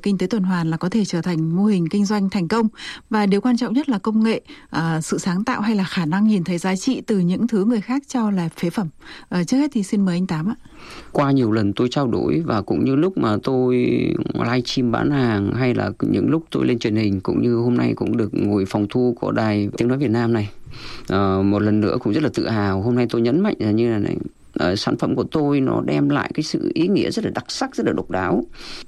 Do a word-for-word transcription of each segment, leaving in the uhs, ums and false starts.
kinh tế tuần hoàn là có thể trở thành mô hình kinh doanh thành công, và điều quan trọng nhất là công nghệ, à, sự sáng tạo hay là khả năng nhìn thấy giá trị từ những thứ người khác cho là phế phẩm. À, trước hết thì xin mời anh Tám ạ. Qua nhiều lần tôi trao đổi và cũng như lúc mà tôi livestream bán hàng hay là những lúc tôi lên truyền hình, cũng như hôm nay cũng được ngồi phòng thu của Đài Tiếng Nói Việt Nam này, à, một lần nữa cũng rất là tự hào. Hôm nay tôi nhấn mạnh là như là này, à, sản phẩm của tôi nó đem lại cái sự ý nghĩa rất là đặc sắc, rất là độc đáo,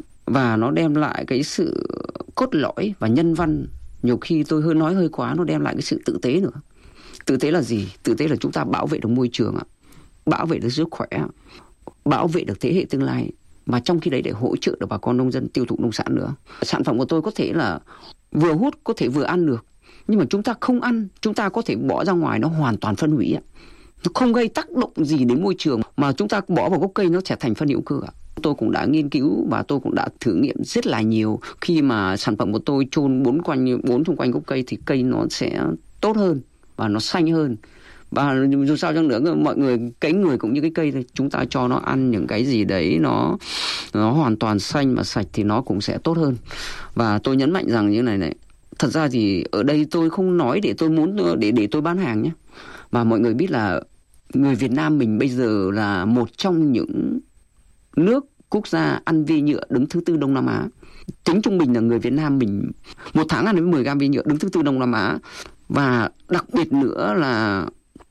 và nó đem lại cái sự cốt lõi và nhân văn. Nhiều khi tôi hơi nói hơi quá, nó đem lại cái sự tử tế nữa. Tử tế là gì? Tử tế là chúng ta bảo vệ được môi trường, bảo vệ được sức khỏe, bảo vệ được thế hệ tương lai, mà trong khi đấy để hỗ trợ được bà con nông dân tiêu thụ nông sản nữa. Sản phẩm của tôi có thể là vừa hút, có thể vừa ăn được, nhưng mà chúng ta không ăn, chúng ta có thể bỏ ra ngoài, nó hoàn toàn phân hủy, nó không gây tác động gì đến môi trường, mà chúng ta bỏ vào gốc cây nó sẽ thành phân hữu cơ. Tôi cũng đã nghiên cứu và tôi cũng đã thử nghiệm rất là nhiều. Khi mà sản phẩm của tôi chôn bốn quanh bốn xung quanh gốc cây thì cây nó sẽ tốt hơn và nó xanh hơn. Và dù sao chăng nữa, mọi người, cái người cũng như cái cây thôi, chúng ta cho nó ăn những cái gì đấy nó nó hoàn toàn xanh và sạch thì nó cũng sẽ tốt hơn. Và tôi nhấn mạnh rằng như này này, thật ra thì ở đây tôi không nói để tôi muốn để để tôi bán hàng nhé, mà mọi người biết là người Việt Nam mình bây giờ là một trong những nước quốc gia ăn vi nhựa đứng thứ tư Đông Nam Á. Tính trung bình là người Việt Nam mình một tháng ăn đến mười gam vi nhựa, đứng thứ tư Đông Nam Á. Và đặc biệt nữa là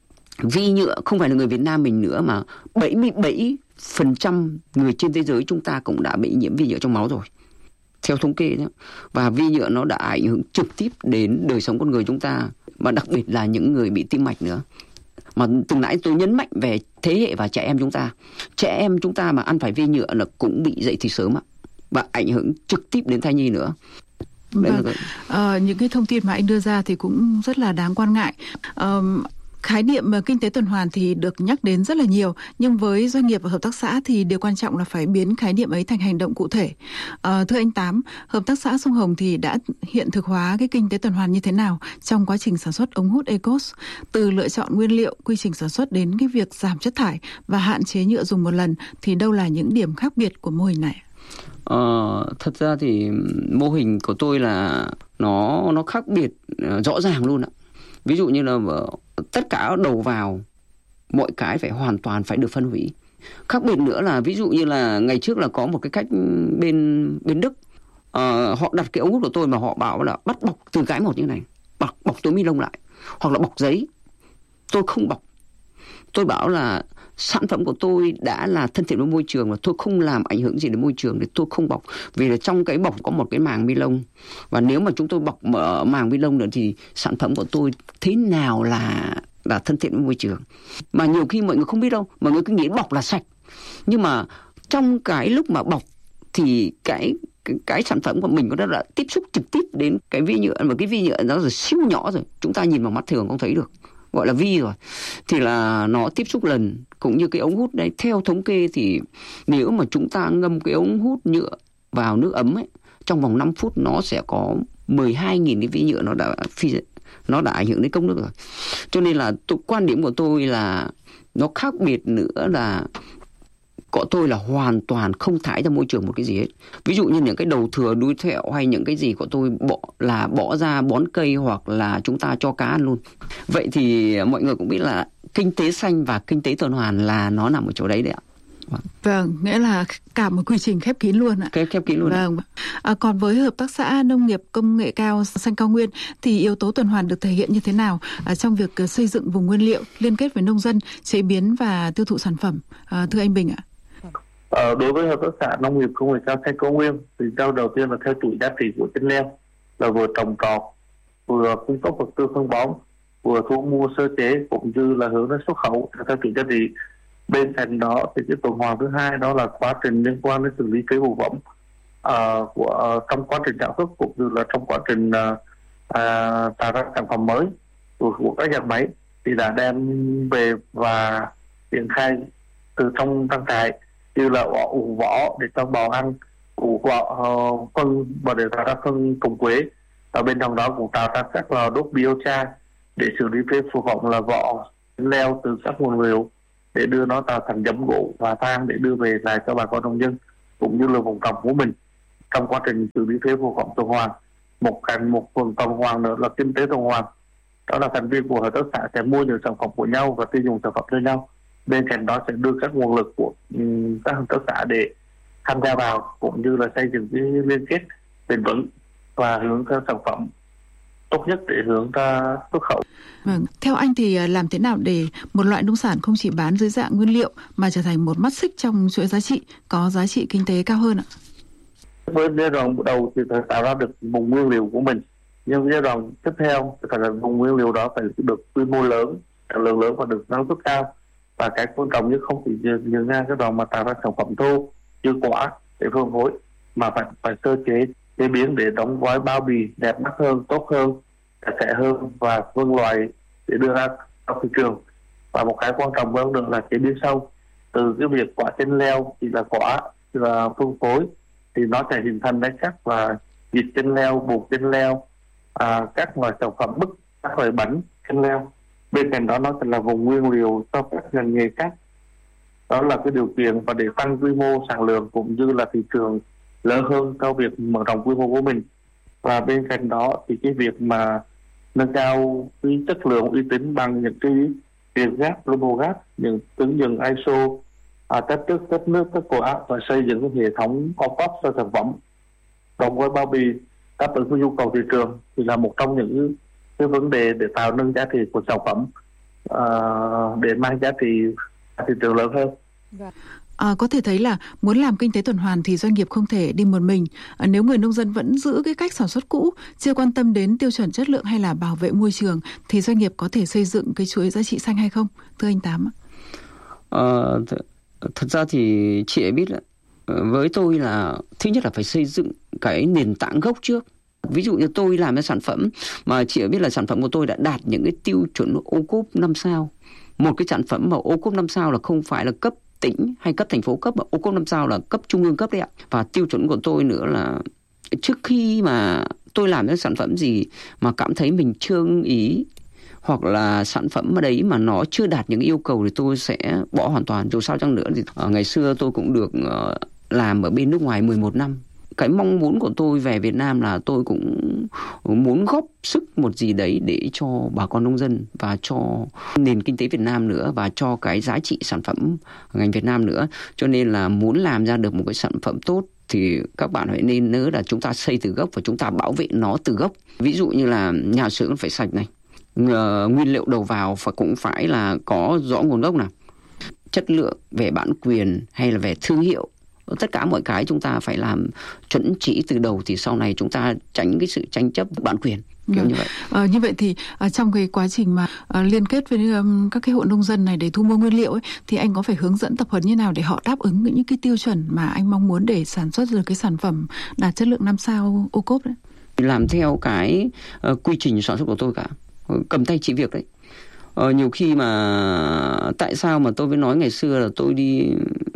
vi nhựa không phải là người Việt Nam mình nữa, mà bảy mươi bảy phần trăm người trên thế giới chúng ta cũng đã bị nhiễm vi nhựa trong máu rồi, theo thống kê đó. Và vi nhựa nó đã ảnh hưởng trực tiếp đến đời sống con người chúng ta, và đặc biệt là những người bị tim mạch nữa. Mà từ nãy tôi nhấn mạnh về thế hệ và trẻ em chúng ta. Trẻ em chúng ta mà ăn phải vi nhựa là cũng bị dậy thì sớm ạ, và ảnh hưởng trực tiếp đến thai nhi nữa. Vâng. À, những cái thông tin mà anh đưa ra thì cũng rất là đáng quan ngại. À, khái niệm kinh tế tuần hoàn thì được nhắc đến rất là nhiều, nhưng với doanh nghiệp và hợp tác xã thì điều quan trọng là phải biến khái niệm ấy thành hành động cụ thể. À, thưa anh Tám, hợp tác xã Sông Hồng thì đã hiện thực hóa cái kinh tế tuần hoàn như thế nào trong quá trình sản xuất ống hút Ecos, từ lựa chọn nguyên liệu, quy trình sản xuất đến cái việc giảm chất thải và hạn chế nhựa dùng một lần, thì đâu là những điểm khác biệt của mô hình này? Ờ, thật ra thì mô hình của tôi là nó nó khác biệt rõ ràng luôn ạ. Ví dụ như là tất cả đầu vào, mọi cái phải hoàn toàn phải được phân hủy. Khác biệt nữa là ví dụ như là ngày trước là có một cái cách bên bên Đức, uh, họ đặt cái ống hút của tôi mà họ bảo là bắt bọc từ cái một như này, bọc bọc túi ni lông lại, hoặc là bọc giấy. Tôi không bọc. Tôi bảo là sản phẩm của tôi đã là thân thiện với môi trường và tôi không làm ảnh hưởng gì đến môi trường, thì tôi không bọc. Vì là trong cái bọc có một cái màng ni lông, và nếu mà chúng tôi bọc mở màng ni lông nữa thì sản phẩm của tôi thế nào là là thân thiện với môi trường. Mà nhiều khi mọi người không biết đâu, mọi người cứ nghĩ bọc là sạch, nhưng mà trong cái lúc mà bọc thì cái cái, cái sản phẩm của mình có đã tiếp xúc trực tiếp đến cái vi nhựa, mà cái vi nhựa nó rồi siêu nhỏ rồi, chúng ta nhìn bằng mắt thường không thấy được, gọi là vi rồi, thì là nó tiếp xúc lần. Cũng như cái ống hút đấy, theo thống kê thì nếu mà chúng ta ngâm cái ống hút nhựa vào nước ấm ấy, trong vòng năm phút nó sẽ có mười hai nghìn cái vi nhựa nó đã phi nó đã ảnh hưởng đến cốc nước rồi. Cho nên là tôi, quan điểm của tôi là nó khác biệt nữa là của tôi là hoàn toàn không thải ra môi trường một cái gì hết. Ví dụ như những cái đầu thừa đuôi thẹo hay những cái gì của tôi bỏ là bỏ ra bón cây, hoặc là chúng ta cho cá ăn luôn. Vậy thì mọi người cũng biết là kinh tế xanh và kinh tế tuần hoàn là nó nằm ở chỗ đấy đấy ạ. Vâng, nghĩa là cả một quy trình khép kín luôn ạ. Khép, khép kín luôn. Vâng. À, còn với hợp tác xã nông nghiệp công nghệ cao Xanh Cao Nguyên thì yếu tố tuần hoàn được thể hiện như thế nào à, trong việc xây dựng vùng nguyên liệu, liên kết với nông dân, chế biến và tiêu thụ sản phẩm? À, thưa anh Bình ạ. Ờ, đối với hợp tác xã nông nghiệp công nghệ cao Xanh Cao Nguyên thì theo đầu tiên là theo chuỗi giá trị của chanh leo, là vừa trồng trọt, vừa cung cấp vật tư phân bón, vừa thu mua sơ chế, cũng như là hướng đến xuất khẩu theo chuỗi giá trị. Bên cạnh đó thì cái tuần hoàn thứ hai đó là quá trình liên quan đến xử lý phế vụ vỏng uh, của uh, trong quá trình sản xuất, cũng như là trong quá trình uh, uh, tạo ra sản phẩm mới của, của các nhà máy, thì đã đem về và triển khai từ trong trang trại, như là ủ vỏ để cho bò ăn, ủ vỏ uh, phân và để tạo ra phân trồng quế. Ở bên trong đó cũng tạo ra các lò đốt biochar để xử lý phế vụ vỏng là vỏ leo từ các nguồn liệu, để đưa nó tạo thành giấm gỗ và than để đưa về lại cho bà con nông dân cũng như là vùng trồng của mình. trong quá trình xử lý thuế vô vọng tuần hoàn. Một cạnh một phần tuần hoàn nữa là kinh tế tuần hoàn, đó là thành viên của hợp tác xã sẽ mua những sản phẩm của nhau và tiêu dùng sản phẩm cho nhau. Bên cạnh đó sẽ đưa các nguồn lực của um, các hợp tác xã để tham gia vào, cũng như là xây dựng cái liên kết bền vững và hướng theo sản phẩm tốt nhất để hướng ra xuất khẩu. Vâng, theo anh thì làm thế nào để một loại nông sản không chỉ bán dưới dạng nguyên liệu mà trở thành một mắt xích trong chuỗi giá trị, có giá trị kinh tế cao hơn ạ? Với giai đoạn đầu thì phải tạo ra được vùng nguyên liệu của mình, nhưng giai đoạn tiếp theo thì phải là vùng nguyên liệu đó phải được quy mô lớn, lượng lớn và được năng suất cao. Và cái quan trọng nhất không chỉ dừng ngang cái đoạn mà tạo ra sản phẩm thô như quả để phân phối, mà phải phải sơ chế chế biến để đóng gói bao bì đẹp mắt hơn, tốt hơn, sạch sẽ hơn và phân loại để đưa ra trong thị trường. Và một cái quan trọng hơn nữa là chế biến sâu, từ cái việc quả chanh leo chỉ là quả là phân phối thì nó sẽ hình thành đáy cắt và vịt chanh leo, bột chanh leo, à, các loại sản phẩm bứt, các loại bánh chanh leo. Bên cạnh đó nó sẽ là vùng nguyên liệu cho các ngành nghề khác. Đó là cái điều kiện và để tăng quy mô sản lượng cũng như là thị trường lớn hơn cho việc mở rộng quy mô của mình. Và bên cạnh đó thì cái việc mà nâng cao cái chất lượng uy tín bằng những cái việc gáp, global gap, những ứng dụng i ét o, à, test nước, test nước, test quả và xây dựng cái hệ thống ô cốp cho sản phẩm đồng với bao bì đáp ứng với nhu cầu thị trường thì là một trong những cái vấn đề để tạo nâng giá trị của sản phẩm, à, để mang giá trị thị trường lớn hơn. À, có thể thấy là muốn làm kinh tế tuần hoàn thì doanh nghiệp không thể đi một mình. À, nếu người nông dân vẫn giữ cái cách sản xuất cũ, chưa quan tâm đến tiêu chuẩn chất lượng hay là bảo vệ môi trường, thì doanh nghiệp có thể xây dựng cái chuỗi giá trị xanh hay không? Thưa anh Tám. Ờ, th- thật ra thì chị ấy biết là với tôi là thứ nhất là phải xây dựng cái nền tảng gốc trước. Ví dụ như tôi làm cái sản phẩm mà chị ấy biết là sản phẩm của tôi đã đạt những cái tiêu chuẩn ô cốp năm sao. Một cái sản phẩm mà ô cốp năm sao là không phải là cấp tỉnh hay cấp thành phố cấp, mà ô cốp năm sao là cấp trung ương cấp đấy ạ. Và tiêu chuẩn của tôi nữa là trước khi mà tôi làm cái sản phẩm gì mà cảm thấy mình chưa ưng ý, hoặc là sản phẩm mà đấy mà nó chưa đạt những yêu cầu thì tôi sẽ bỏ hoàn toàn. Dù sao chăng nữa thì uh, ngày xưa tôi cũng được uh, làm ở bên nước ngoài mười một năm. Cái mong muốn của tôi về Việt Nam là tôi cũng muốn góp sức một gì đấy để cho bà con nông dân và cho nền kinh tế Việt Nam nữa, và cho cái giá trị sản phẩm ngành Việt Nam nữa. Cho nên là muốn làm ra được một cái sản phẩm tốt thì các bạn phải nên nhớ là chúng ta xây từ gốc và chúng ta bảo vệ nó từ gốc. Ví dụ như là nhà xưởng phải sạch này, nguyên liệu đầu vào và cũng phải là có rõ nguồn gốc nào, chất lượng về bản quyền hay là về thương hiệu, tất cả mọi cái chúng ta phải làm chuẩn chỉ từ đầu thì sau này chúng ta tránh cái sự tranh chấp bản quyền kiểu vâng. như vậy. À, như vậy thì à, trong cái quá trình mà à, liên kết với um, các cái hộ nông dân này để thu mua nguyên liệu ấy, thì anh có phải hướng dẫn tập huấn như nào để họ đáp ứng những cái tiêu chuẩn mà anh mong muốn để sản xuất được cái sản phẩm đạt chất lượng năm sao ô cốp đấy? Làm theo cái uh, quy trình sản xuất của tôi cả, cầm tay chỉ việc đấy. Ờ, nhiều khi mà tại sao mà tôi mới nói ngày xưa là tôi đi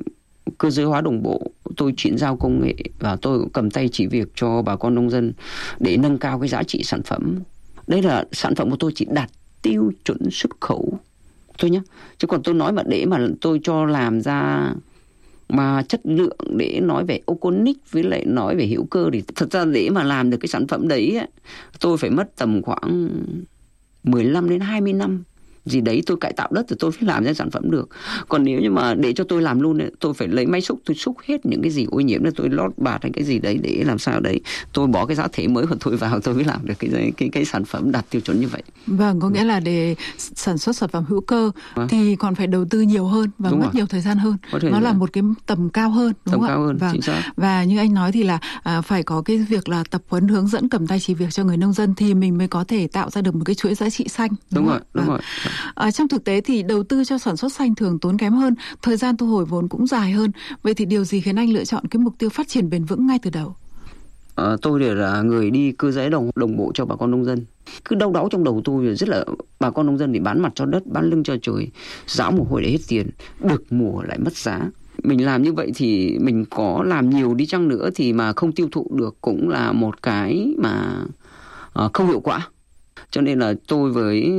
cơ giới hóa đồng bộ, tôi chuyển giao công nghệ và tôi cũng cầm tay chỉ việc cho bà con nông dân để nâng cao cái giá trị sản phẩm. Đây là sản phẩm của tôi chỉ đạt tiêu chuẩn xuất khẩu thôi nhé. Chứ còn tôi nói mà để mà tôi cho làm ra mà chất lượng để nói về organic với lại nói về hữu cơ thì thật ra để mà làm được cái sản phẩm đấy tôi phải mất tầm khoảng mười lăm đến hai mươi năm gì đấy, tôi cải tạo đất thì tôi phải làm ra sản phẩm được. Còn nếu như mà để cho tôi làm luôn ấy, tôi phải lấy máy xúc, tôi xúc hết những cái gì ô nhiễm để tôi lót bạt hay cái gì đấy để làm sao đấy tôi bỏ cái giá thể mới của tôi vào, tôi mới làm được cái cái cái, cái sản phẩm đạt tiêu chuẩn như vậy. Vâng, có nghĩa là để sản xuất sản phẩm hữu cơ vâng. thì còn phải đầu tư nhiều hơn và đúng mất rồi. nhiều thời gian hơn. Nó là rồi. một cái tầm cao hơn, đúng tầm không cao ạ? hơn, vâng. chính xác. Và như anh nói thì là à, phải có cái việc là tập huấn hướng dẫn cầm tay chỉ việc cho người nông dân thì mình mới có thể tạo ra được một cái chuỗi giá trị xanh. Đúng, đúng rồi, đúng vâng. rồi. À, trong thực tế thì đầu tư cho sản xuất xanh thường tốn kém hơn, thời gian thu hồi vốn cũng dài hơn. Vậy thì điều gì khiến anh lựa chọn cái mục tiêu phát triển bền vững ngay từ đầu? À, tôi để là người đi cơ giới đồng đồng bộ cho bà con nông dân. Cứ đau đáu trong đầu tôi rất là bà con nông dân thì bán mặt cho đất, bán lưng cho trời, ráo mồ hôi để hết tiền, được mùa lại mất giá. Mình làm như vậy thì mình có làm nhiều đi chăng nữa thì mà không tiêu thụ được cũng là một cái mà uh, không hiệu quả. Cho nên là tôi với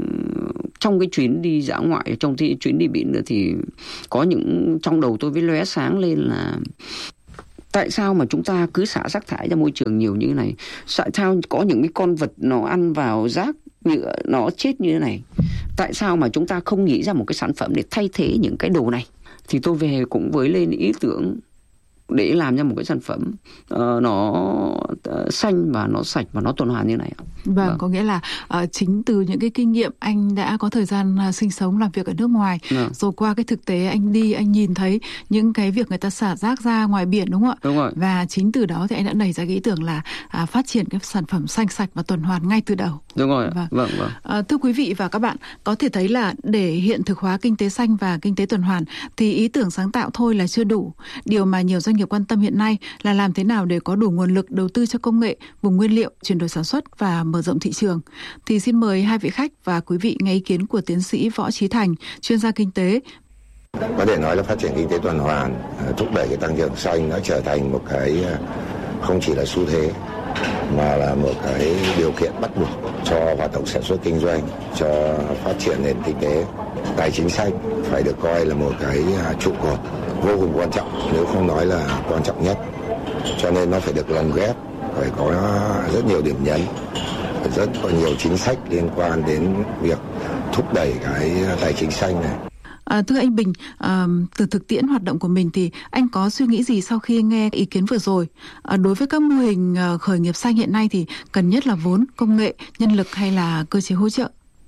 trong cái chuyến đi dã ngoại, trong cái chuyến đi biển nữa thì có những trong đầu tôi với lóe sáng lên là Tại sao mà chúng ta cứ xả rác thải ra môi trường nhiều như thế này? Tại sao có những cái con vật nó ăn vào rác nhựa nó chết như thế này? Tại sao mà chúng ta không nghĩ ra một cái sản phẩm để thay thế những cái đồ này? Thì tôi về cũng với lên ý tưởng để làm ra một cái sản phẩm uh, nó uh, xanh và nó sạch và nó tuần hoàn như này. Vâng, vâng. Có nghĩa là uh, chính từ những cái kinh nghiệm anh đã có thời gian uh, sinh sống làm việc ở nước ngoài, ừ. rồi qua cái thực tế anh đi anh nhìn thấy những cái việc người ta xả rác ra ngoài biển, đúng không ạ? Đúng rồi. Và chính từ đó thì anh đã nảy ra cái ý tưởng là uh, phát triển cái sản phẩm xanh sạch và tuần hoàn ngay từ đầu. Đúng rồi. Vâng, vâng, vâng. Uh, thưa quý vị và các bạn, có thể thấy là để hiện thực hóa kinh tế xanh và kinh tế tuần hoàn thì ý tưởng sáng tạo thôi là chưa đủ. Điều mà nhiều doanh nghiệp quan tâm hiện nay là làm thế nào để có đủ nguồn lực đầu tư cho công nghệ, vùng nguyên liệu, chuyển đổi sản xuất và mở rộng thị trường. Thì xin mời hai vị khách và quý vị nghe ý kiến của tiến sĩ Võ Trí Thành, chuyên gia kinh tế. Có thể nói là phát triển kinh tế tuần hoàn, thúc đẩy cái tăng trưởng xanh đã trở thành một cái không chỉ là xu thế mà là một cái điều kiện bắt buộc cho hoạt động sản xuất kinh doanh, cho phát triển nền kinh tế. Tài chính xanh phải được coi là một cái trụ cột vô cùng quan trọng, nếu không nói là quan trọng nhất. Cho nên nó phải được lồng ghép, phải có rất nhiều điểm nhấn, rất có nhiều chính sách liên quan đến việc thúc đẩy cái tài chính xanh này. À, thưa anh Bình, à, từ thực tiễn hoạt động của mình thì anh có suy nghĩ gì sau khi nghe ý kiến vừa rồi? À, đối với các mô hình à, khởi nghiệp xanh hiện nay thì cần nhất là vốn, công nghệ, nhân lực hay là cơ chế hỗ trợ?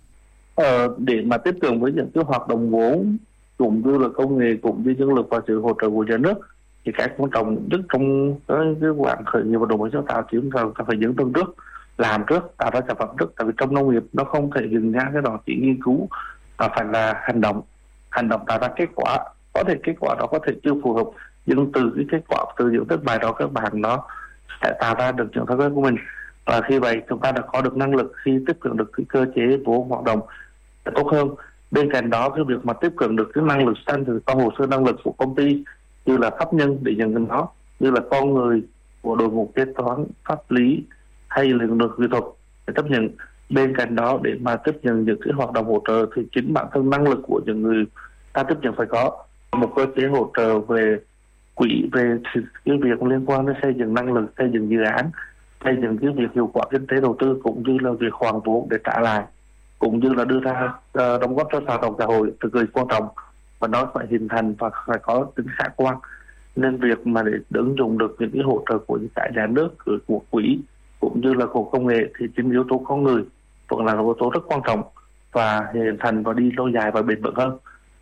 Ờ, để mà tiếp cận với những cái hoạt động vốn cũng như là công nghệ cũng như nhân lực và sự hỗ trợ của nhà nước thì cái quan trọng nhất trong cái, cái quản khởi nghiệp và đổi mới sáng tạo thì chúng ta phải dẫn thân trước, làm trước, tạo ra sản phẩm trước. Tại vì trong nông nghiệp nó không thể dừng ra cái đó chỉ nghiên cứu, mà phải là hành động, hành động tạo ra kết quả. Có thể kết quả đó có thể chưa phù hợp, nhưng từ cái kết quả, từ những thất bại đó các bạn nó sẽ tạo ra được những thói quen của mình. Và khi vậy chúng ta đã có được năng lực khi tiếp cận được cái cơ chế vốn hoạt động tốt hơn. Bên cạnh đó cái việc mà tiếp cận được cái năng lực xanh thì có hồ sơ năng lực của công ty, như là pháp nhân để nhận cái đó, như là con người của đội ngũ kế toán, pháp lý hay là lực kỹ thuật để chấp nhận. Bên cạnh đó để mà tiếp nhận những cái hoạt động hỗ trợ thì chính bản thân năng lực của những người ta tiếp nhận phải có một cơ chế hỗ trợ về quỹ, về cái việc liên quan đến xây dựng năng lực, xây dựng dự án, xây dựng cái việc hiệu quả kinh tế đầu tư, cũng như là việc hoàn vốn để trả lại, cũng như là đưa ra uh, đóng góp cho xã hội xã hội thực sự quan trọng, và nó phải hình thành và phải có tính khả quan. Nên việc mà để ứng dụng được những cái hỗ trợ của cả nhà nước, của quỹ cũng như là của công nghệ thì chính yếu tố con người vẫn là yếu tố rất quan trọng và hình thành và đi lâu dài và bền vững hơn.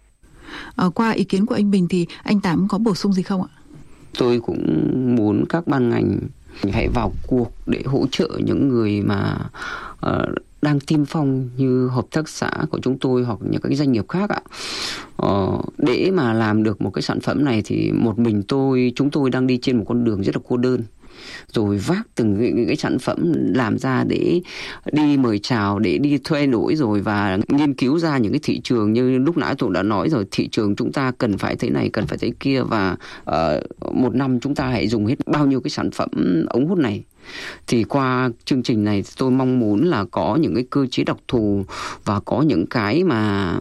À, qua ý kiến của anh Bình thì anh Tám có bổ sung gì không ạ? Tôi cũng muốn các ban ngành hãy vào cuộc để hỗ trợ những người mà uh, đang tiên phong như hợp tác xã của chúng tôi hoặc những các doanh nghiệp khác ạ. Ờ, để mà làm được một cái sản phẩm này thì một mình tôi, chúng tôi đang đi trên một con đường rất là cô đơn. Rồi vác từng cái, cái sản phẩm làm ra để đi mời chào, để đi thuê nổi rồi và nghiên cứu ra những cái thị trường như lúc nãy tôi đã nói rồi, thị trường chúng ta cần phải thế này, cần phải thế kia, và uh, một năm chúng ta hãy dùng hết bao nhiêu cái sản phẩm ống hút này. Thì qua chương trình này tôi mong muốn là có những cái cơ chế đặc thù và có những cái mà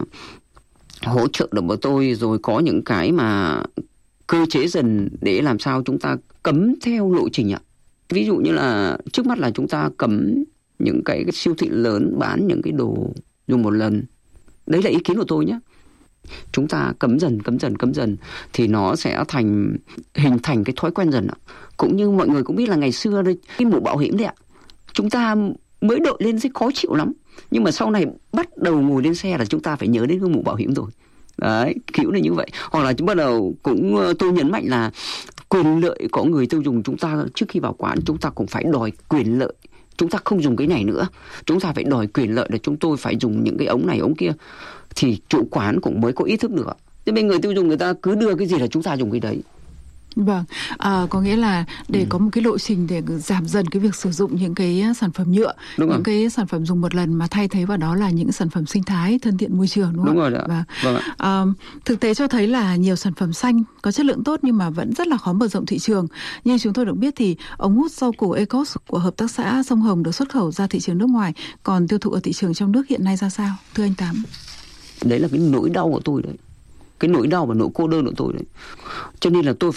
hỗ trợ được của tôi, rồi có những cái mà cơ chế dần để làm sao chúng ta cấm theo lộ trình ạ. Ví dụ như là trước mắt là chúng ta cấm những cái, cái siêu thị lớn bán những cái đồ dùng một lần. Đấy là ý kiến của tôi nhé. Chúng ta cấm dần, cấm dần, cấm dần thì nó sẽ thành hình thành cái thói quen dần ạ. Cũng như mọi người cũng biết là ngày xưa đây, cái mũ bảo hiểm đấy ạ. Chúng ta mới đội lên sẽ khó chịu lắm. Nhưng mà sau này bắt đầu ngồi lên xe là chúng ta phải nhớ đến cái mũ bảo hiểm rồi. Đấy, kiểu này như vậy. Hoặc là chúng bắt đầu cũng tôi nhấn mạnh là quyền lợi của người tiêu dùng, chúng ta trước khi vào quán chúng ta cũng phải đòi quyền lợi. Chúng ta không dùng cái này nữa, chúng ta phải đòi quyền lợi là chúng tôi phải dùng những cái ống này ống kia, thì chủ quán cũng mới có ý thức được. Thế bên người tiêu dùng người ta cứ đưa cái gì là chúng ta dùng cái đấy. Vâng, à, có nghĩa là để ừ. có một cái lộ trình để giảm dần cái việc sử dụng những cái sản phẩm nhựa, đúng những rồi. Cái sản phẩm dùng một lần mà thay thế vào đó là những sản phẩm sinh thái thân thiện môi trường, đúng, đúng không? Rồi đó. Và, vâng ạ. À, thực tế cho thấy là nhiều sản phẩm xanh có chất lượng tốt nhưng mà vẫn rất là khó mở rộng thị trường. Như chúng tôi được biết thì ống hút rau củ Ecos của hợp tác xã Sông Hồng được xuất khẩu ra thị trường nước ngoài, còn tiêu thụ ở thị trường trong nước hiện nay ra sao? Thưa anh Tám. Đấy là cái nỗi đau của tôi đấy. Cái nỗi đau và nỗi cô đơn của tôi đấy. Cho nên là tôi phải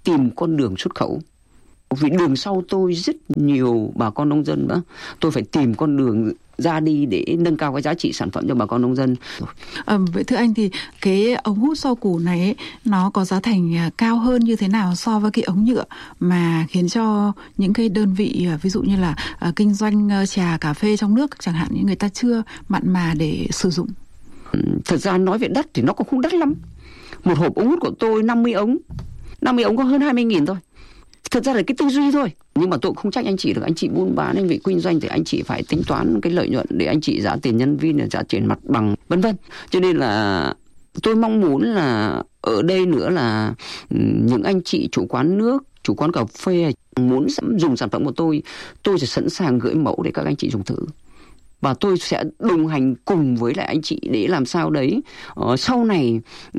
tìm con đường xuất khẩu. Vì đường sau tôi rất nhiều bà con nông dân nữa, tôi phải tìm con đường ra đi để nâng cao cái giá trị sản phẩm cho bà con nông dân. À, vậy thưa anh thì cái ống hút rau củ này ấy, nó có giá thành cao hơn như thế nào so với cái ống nhựa mà khiến cho những cái đơn vị ví dụ như là uh, kinh doanh uh, trà cà phê trong nước chẳng hạn, những người ta chưa mặn mà để sử dụng? Thật ra nói về đắt thì nó cũng không đắt lắm. Một hộp ống hút của tôi năm mươi ống, năm mươi ống có hơn hai mươi nghìn thôi. Thật ra là cái tư duy thôi. Nhưng mà tôi cũng không trách anh chị được. Anh chị buôn bán, anh vị kinh doanh thì anh chị phải tính toán cái lợi nhuận để anh chị trả tiền nhân viên, trả tiền mặt bằng, vân vân. Cho nên là tôi mong muốn là ở đây nữa là những anh chị chủ quán nước, chủ quán cà phê muốn dùng sản phẩm của tôi, tôi sẽ sẵn sàng gửi mẫu để các anh chị dùng thử. Và tôi sẽ đồng hành cùng với lại anh chị để làm sao đấy uh, sau này uh,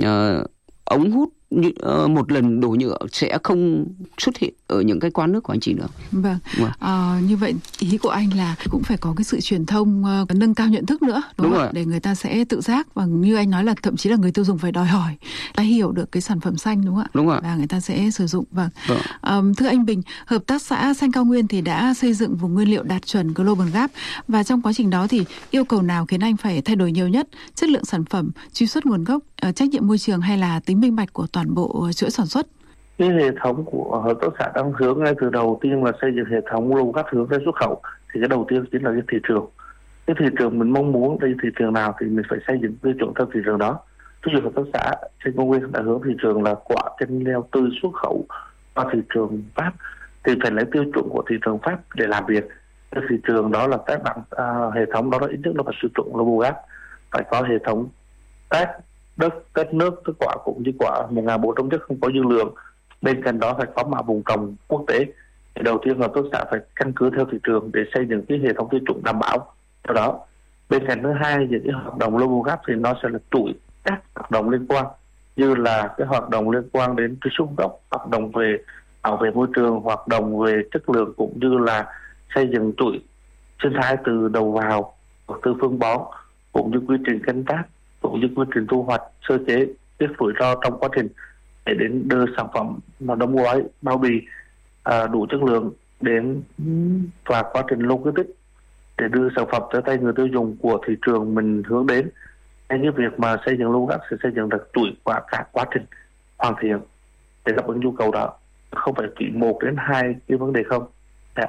ống hút như, uh, một lần đổ nhựa sẽ không xuất hiện ở những cái quán nước của anh chị nữa. Vâng. Vâng. À, như vậy ý của anh là cũng phải có cái sự truyền thông, uh, nâng cao nhận thức nữa, đúng, đúng không? Rồi. Để người ta sẽ tự giác, và như anh nói là thậm chí là người tiêu dùng phải đòi hỏi, đã hiểu được cái sản phẩm xanh, đúng không ạ? Đúng rồi. Và người ta sẽ sử dụng. Vâng. Vâng. Um, thưa anh Bình, hợp tác xã Xanh Cao Nguyên thì đã xây dựng vùng nguyên liệu đạt chuẩn Global Gap, và trong quá trình đó thì yêu cầu nào khiến anh phải thay đổi nhiều nhất? Chất lượng sản phẩm, truy xuất nguồn gốc, uh, trách nhiệm môi trường hay là tính minh bạch của toàn bộ chuỗi sản xuất? Cái hệ thống của hợp tác xã đang hướng ngay từ đầu tiên là xây dựng hệ thống lồng ghép hướng tới xuất khẩu, thì cái đầu tiên chính là cái thị trường. Cái thị trường mình mong muốn đi thị trường nào thì mình phải xây dựng tiêu chuẩn theo thị trường đó. Ví dụ hợp tác xã Xanh Cao Nguyên đã hướng thị trường là quả chanh leo tươi xuất khẩu vào thị trường Pháp, thì phải lấy tiêu chuẩn của thị trường Pháp để làm việc. Cái thị trường đó là các bạn à, hệ thống đó là ít nhất nó phải sử dụng Global Gap, phải có hệ thống test đất, test nước, tức quả cũng như quả một nghìn bốn trăm chất không có dư lượng. Bên cạnh đó phải có mã vùng trồng quốc tế. Thì đầu tiên hợp tác xã phải căn cứ theo thị trường để xây dựng cái hệ thống tiêu chuẩn đảm bảo cho đó. Bên cạnh thứ hai, những cái hoạt động Global Gap thì nó sẽ là chuỗi các hoạt động liên quan, như là cái hoạt động liên quan đến truy xuất gốc, hoạt động về bảo vệ môi trường, hoạt động về chất lượng, cũng như là xây dựng chuỗi sinh thái từ đầu vào, từ phân bón, cũng như quy trình canh tác, cũng như quy trình thu hoạch, sơ chế, cái rủi ro trong quá trình để đến đưa sản phẩm nó đóng gói, bao bì à, đủ chất lượng đến, và quá trình logistics để đưa sản phẩm tới tay người tiêu dùng của thị trường mình hướng đến. Hay cái việc mà xây dựng logistics sẽ xây dựng được chuỗi qua cả quá trình hoàn thiện để đáp ứng nhu cầu đó, không phải chỉ một đến hai cái vấn đề không. Đẹp.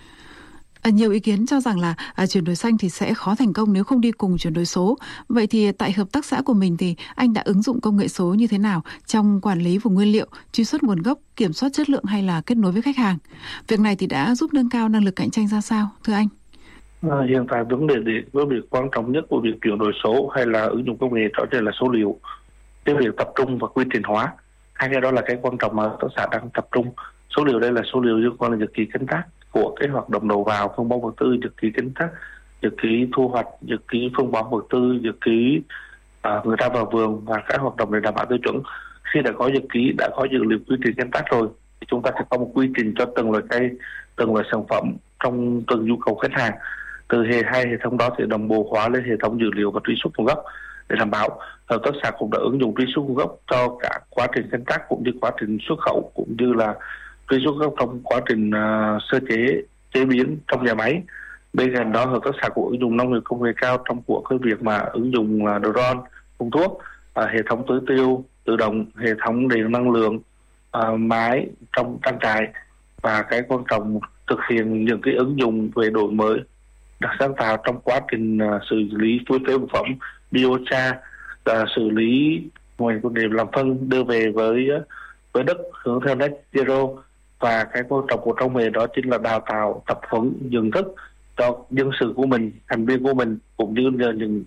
À, nhiều ý kiến cho rằng là à, chuyển đổi xanh thì sẽ khó thành công nếu không đi cùng chuyển đổi số. Vậy thì tại hợp tác xã của mình thì anh đã ứng dụng công nghệ số như thế nào trong quản lý vùng nguyên liệu, truy xuất nguồn gốc, kiểm soát chất lượng hay là kết nối với khách hàng? Việc này thì đã giúp nâng cao năng lực cạnh tranh ra sao, thưa anh? À, hiện tại vấn đề để với việc quan trọng nhất của việc chuyển đổi số hay là ứng dụng công nghệ đó chính là số liệu. Cái việc tập trung và quy trình hóa, hai cái đó là cái quan trọng mà hợp tác xã đang tập trung. Số liệu đây là số liệu liên quan đến nhật ký canh tác của cái hoạt động đầu vào, phân bón vật tư, nhật ký canh tác, nhật ký thu hoạch, nhật ký phân bón vật tư, nhật ký à, người ta vào vườn, và các hoạt động để đảm bảo tiêu chuẩn. Khi đã có nhật ký, đã có dữ liệu quy trình canh tác rồi, thì chúng ta sẽ có một quy trình cho từng loại cây, từng loại sản phẩm trong từng nhu cầu khách hàng. Từ hệ hai hệ thống đó thì đồng bộ hóa lên hệ thống dữ liệu và truy xuất nguồn gốc để đảm bảo. Hợp tác xã cũng đã ứng dụng truy xuất nguồn gốc cho cả quá trình canh tác cũng như quá trình xuất khẩu, cũng như là truy xuất gốc trong quá trình uh, sơ chế, chế biến trong nhà máy. Bên cạnh đó, hợp tác xã cũng ứng dụng nông nghiệp công nghệ cao trong của cái việc mà ứng dụng uh, drone phun thuốc, uh, hệ thống tưới tiêu tự động, hệ thống điện năng lượng, uh, máy trong trang trại, và cái quan trọng thực hiện những cái ứng dụng về đổi mới, đặc sáng tạo trong quá trình uh, xử lý phối phế vật phẩm, biochar, uh, xử lý ngoài vấn đề làm phân đưa về với uh, với đất hướng theo net zero. Và cái quan trọng của trong nghề đó chính là đào tạo, tập huấn nhận thức cho dân sự của mình, thành viên của mình, cũng như là những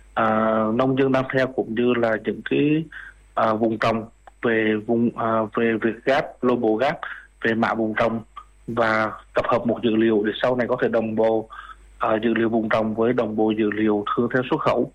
uh, nông dân đang theo, cũng như là những cái uh, vùng trồng về vùng uh, về việc gap, global gap, về mã vùng trồng, và tập hợp một dữ liệu để sau này có thể đồng bộ uh, dữ liệu vùng trồng với đồng bộ dữ liệu hướng theo xuất khẩu.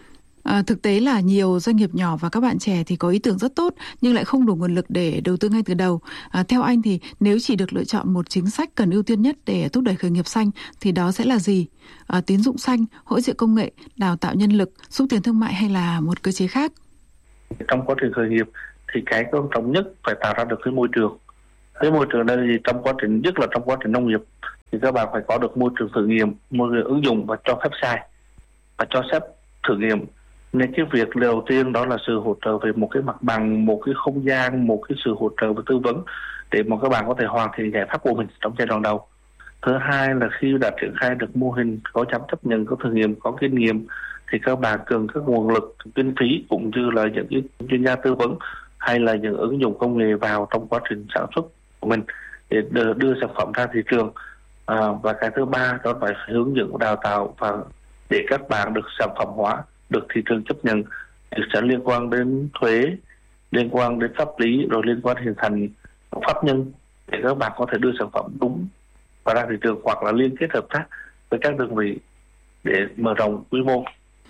À, thực tế là nhiều doanh nghiệp nhỏ và các bạn trẻ thì có ý tưởng rất tốt nhưng lại không đủ nguồn lực để đầu tư ngay từ đầu. À, theo anh thì nếu chỉ được lựa chọn một chính sách cần ưu tiên nhất để thúc đẩy khởi nghiệp xanh thì đó sẽ là gì? À, tín dụng xanh, hỗ trợ công nghệ, đào tạo nhân lực, xúc tiến thương mại hay là một cơ chế khác? Trong quá trình khởi nghiệp thì cái quan trọng nhất phải tạo ra được cái môi trường. Cái môi trường đây thì trong quá trình, nhất là trong quá trình nông nghiệp, thì các bạn phải có được môi trường thử nghiệm, môi trường ứng dụng và cho phép sai và cho phép thử nghiệm. Nên cái việc đầu tiên đó là sự hỗ trợ về một cái mặt bằng, một cái không gian, một cái sự hỗ trợ và tư vấn để mà các bạn có thể hoàn thiện giải pháp của mình trong giai đoạn đầu. Thứ hai là khi đã triển khai được mô hình, có chấm chấp nhận, có thử nghiệm, có kinh nghiệm, thì các bạn cần các nguồn lực, kinh phí cũng như là những cái chuyên gia tư vấn hay là những ứng dụng công nghệ vào trong quá trình sản xuất của mình để đưa, đưa sản phẩm ra thị trường. À, và cái thứ ba đó phải hướng dẫn đào tạo và để các bạn được sản phẩm hóa, được thị trường chấp nhận, sẽ liên quan đến thuế, liên quan đến pháp lý, rồi liên quan hình thành pháp nhân để các bạn có thể đưa sản phẩm đúng và ra thị trường, hoặc là liên kết hợp tác với các đơn vị để mở rộng quy mô.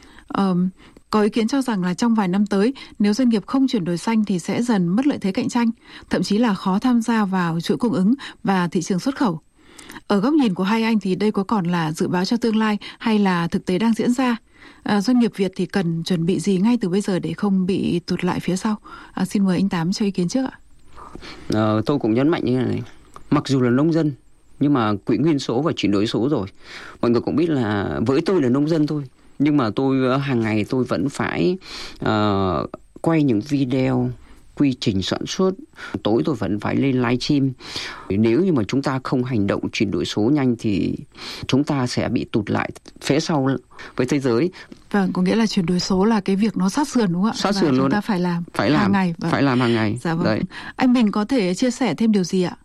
Um, có ý kiến cho rằng là trong vài năm tới, nếu doanh nghiệp không chuyển đổi xanh thì sẽ dần mất lợi thế cạnh tranh, thậm chí là khó tham gia vào chuỗi cung ứng và thị trường xuất khẩu. Ở góc nhìn của hai anh thì đây có còn là dự báo cho tương lai hay là thực tế đang diễn ra? À, doanh nghiệp Việt thì cần chuẩn bị gì ngay từ bây giờ để không bị tụt lại phía sau? À, xin mời anh Tám cho ý kiến trước ạ. À, tôi cũng nhấn mạnh như thế này. Mặc dù là nông dân, nhưng mà quỹ nguyên số và chuyển đổi số rồi. Mọi người cũng biết là với tôi là nông dân thôi, nhưng mà tôi hàng ngày tôi vẫn phải uh, quay những video quy trình sản xuất, tối tôi vẫn phải lên live stream. Nếu như mà chúng ta không hành động chuyển đổi số nhanh thì chúng ta sẽ bị tụt lại phía sau với thế giới. Vâng, có nghĩa là chuyển đổi số là cái việc nó sát sườn đúng không ạ? Sát sườn luôn. Chúng ta phải làm phải làm hàng ngày. Vâng. Phải làm hàng ngày. Dạ vâng. Đấy. Anh Bình có thể chia sẻ thêm điều gì ạ?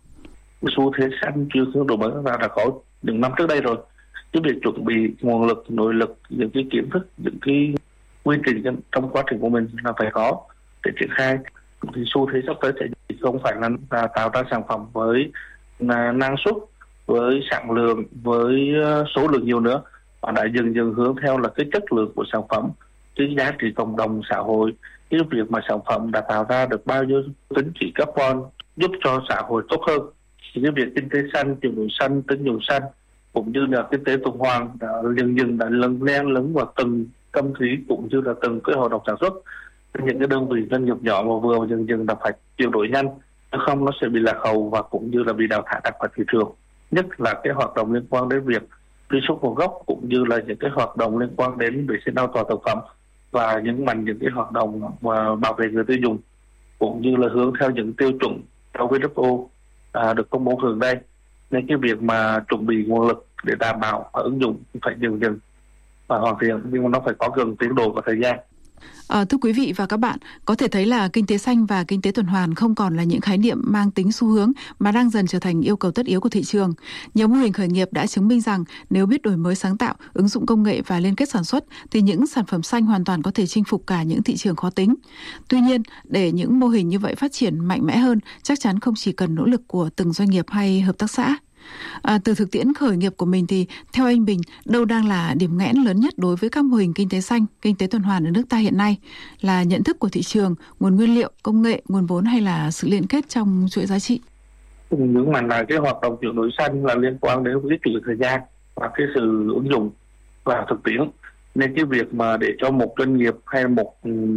Xu thế xanh chưa hướng đổi mới ra đã có những năm trước đây rồi. Cái việc chuẩn bị nguồn lực, nội lực, những cái kiến thức, những cái quy trình trong quá trình của mình là phải có để triển khai. Thì xu thế sắp tới sẽ không phải là tạo ra sản phẩm với năng suất, với sản lượng, với số lượng nhiều nữa, mà đã dần dần hướng theo là cái chất lượng của sản phẩm, cái giá trị cộng đồng xã hội, cái việc mà sản phẩm đã tạo ra được bao nhiêu tính trị carbon giúp cho xã hội tốt hơn. Thì cái việc kinh tế xanh, chuyển đổi xanh, tín dụng xanh cũng như là kinh tế tuần hoàn đã dần dần đã lấn len lấn vào từng tâm trí cũng như là từng cái hoạt động sản xuất. Những cái đơn vị doanh nghiệp nhỏ và vừa dần dần đã phải chuyển đổi nhanh, nếu không nó sẽ bị lạc hậu và cũng như là bị đào thải ra khỏi thị trường. Nhất là cái hoạt động liên quan đến việc truy xuất nguồn gốc cũng như là những cái hoạt động liên quan đến vệ sinh an toàn thực phẩm và nhấn mạnh những cái hoạt động mà bảo vệ người tiêu dùng cũng như là hướng theo những tiêu chuẩn W H O à, được công bố gần đây. Nên cái việc mà chuẩn bị nguồn lực để đảm bảo và ứng dụng phải dần dần và hoàn thiện, nhưng mà nó phải có gần tiến độ và thời gian. À, thưa quý vị và các bạn, có thể thấy là kinh tế xanh và kinh tế tuần hoàn không còn là những khái niệm mang tính xu hướng mà đang dần trở thành yêu cầu tất yếu của thị trường. Nhiều mô hình khởi nghiệp đã chứng minh rằng nếu biết đổi mới sáng tạo, ứng dụng công nghệ và liên kết sản xuất thì những sản phẩm xanh hoàn toàn có thể chinh phục cả những thị trường khó tính. Tuy nhiên, để những mô hình như vậy phát triển mạnh mẽ hơn, chắc chắn không chỉ cần nỗ lực của từng doanh nghiệp hay hợp tác xã. À, từ thực tiễn khởi nghiệp của mình thì theo anh Bình, đâu đang là điểm nghẽn lớn nhất đối với các mô hình kinh tế xanh, kinh tế tuần hoàn ở nước ta hiện nay? Là nhận thức của thị trường, nguồn nguyên liệu, công nghệ, nguồn vốn hay là sự liên kết trong chuỗi giá trị? Những mặt là cái hoạt động chuyển đổi xanh là liên quan đến cái chuỗi thời gian và cái sự ứng dụng và thực tiễn. Nên cái việc mà để cho một doanh nghiệp hay một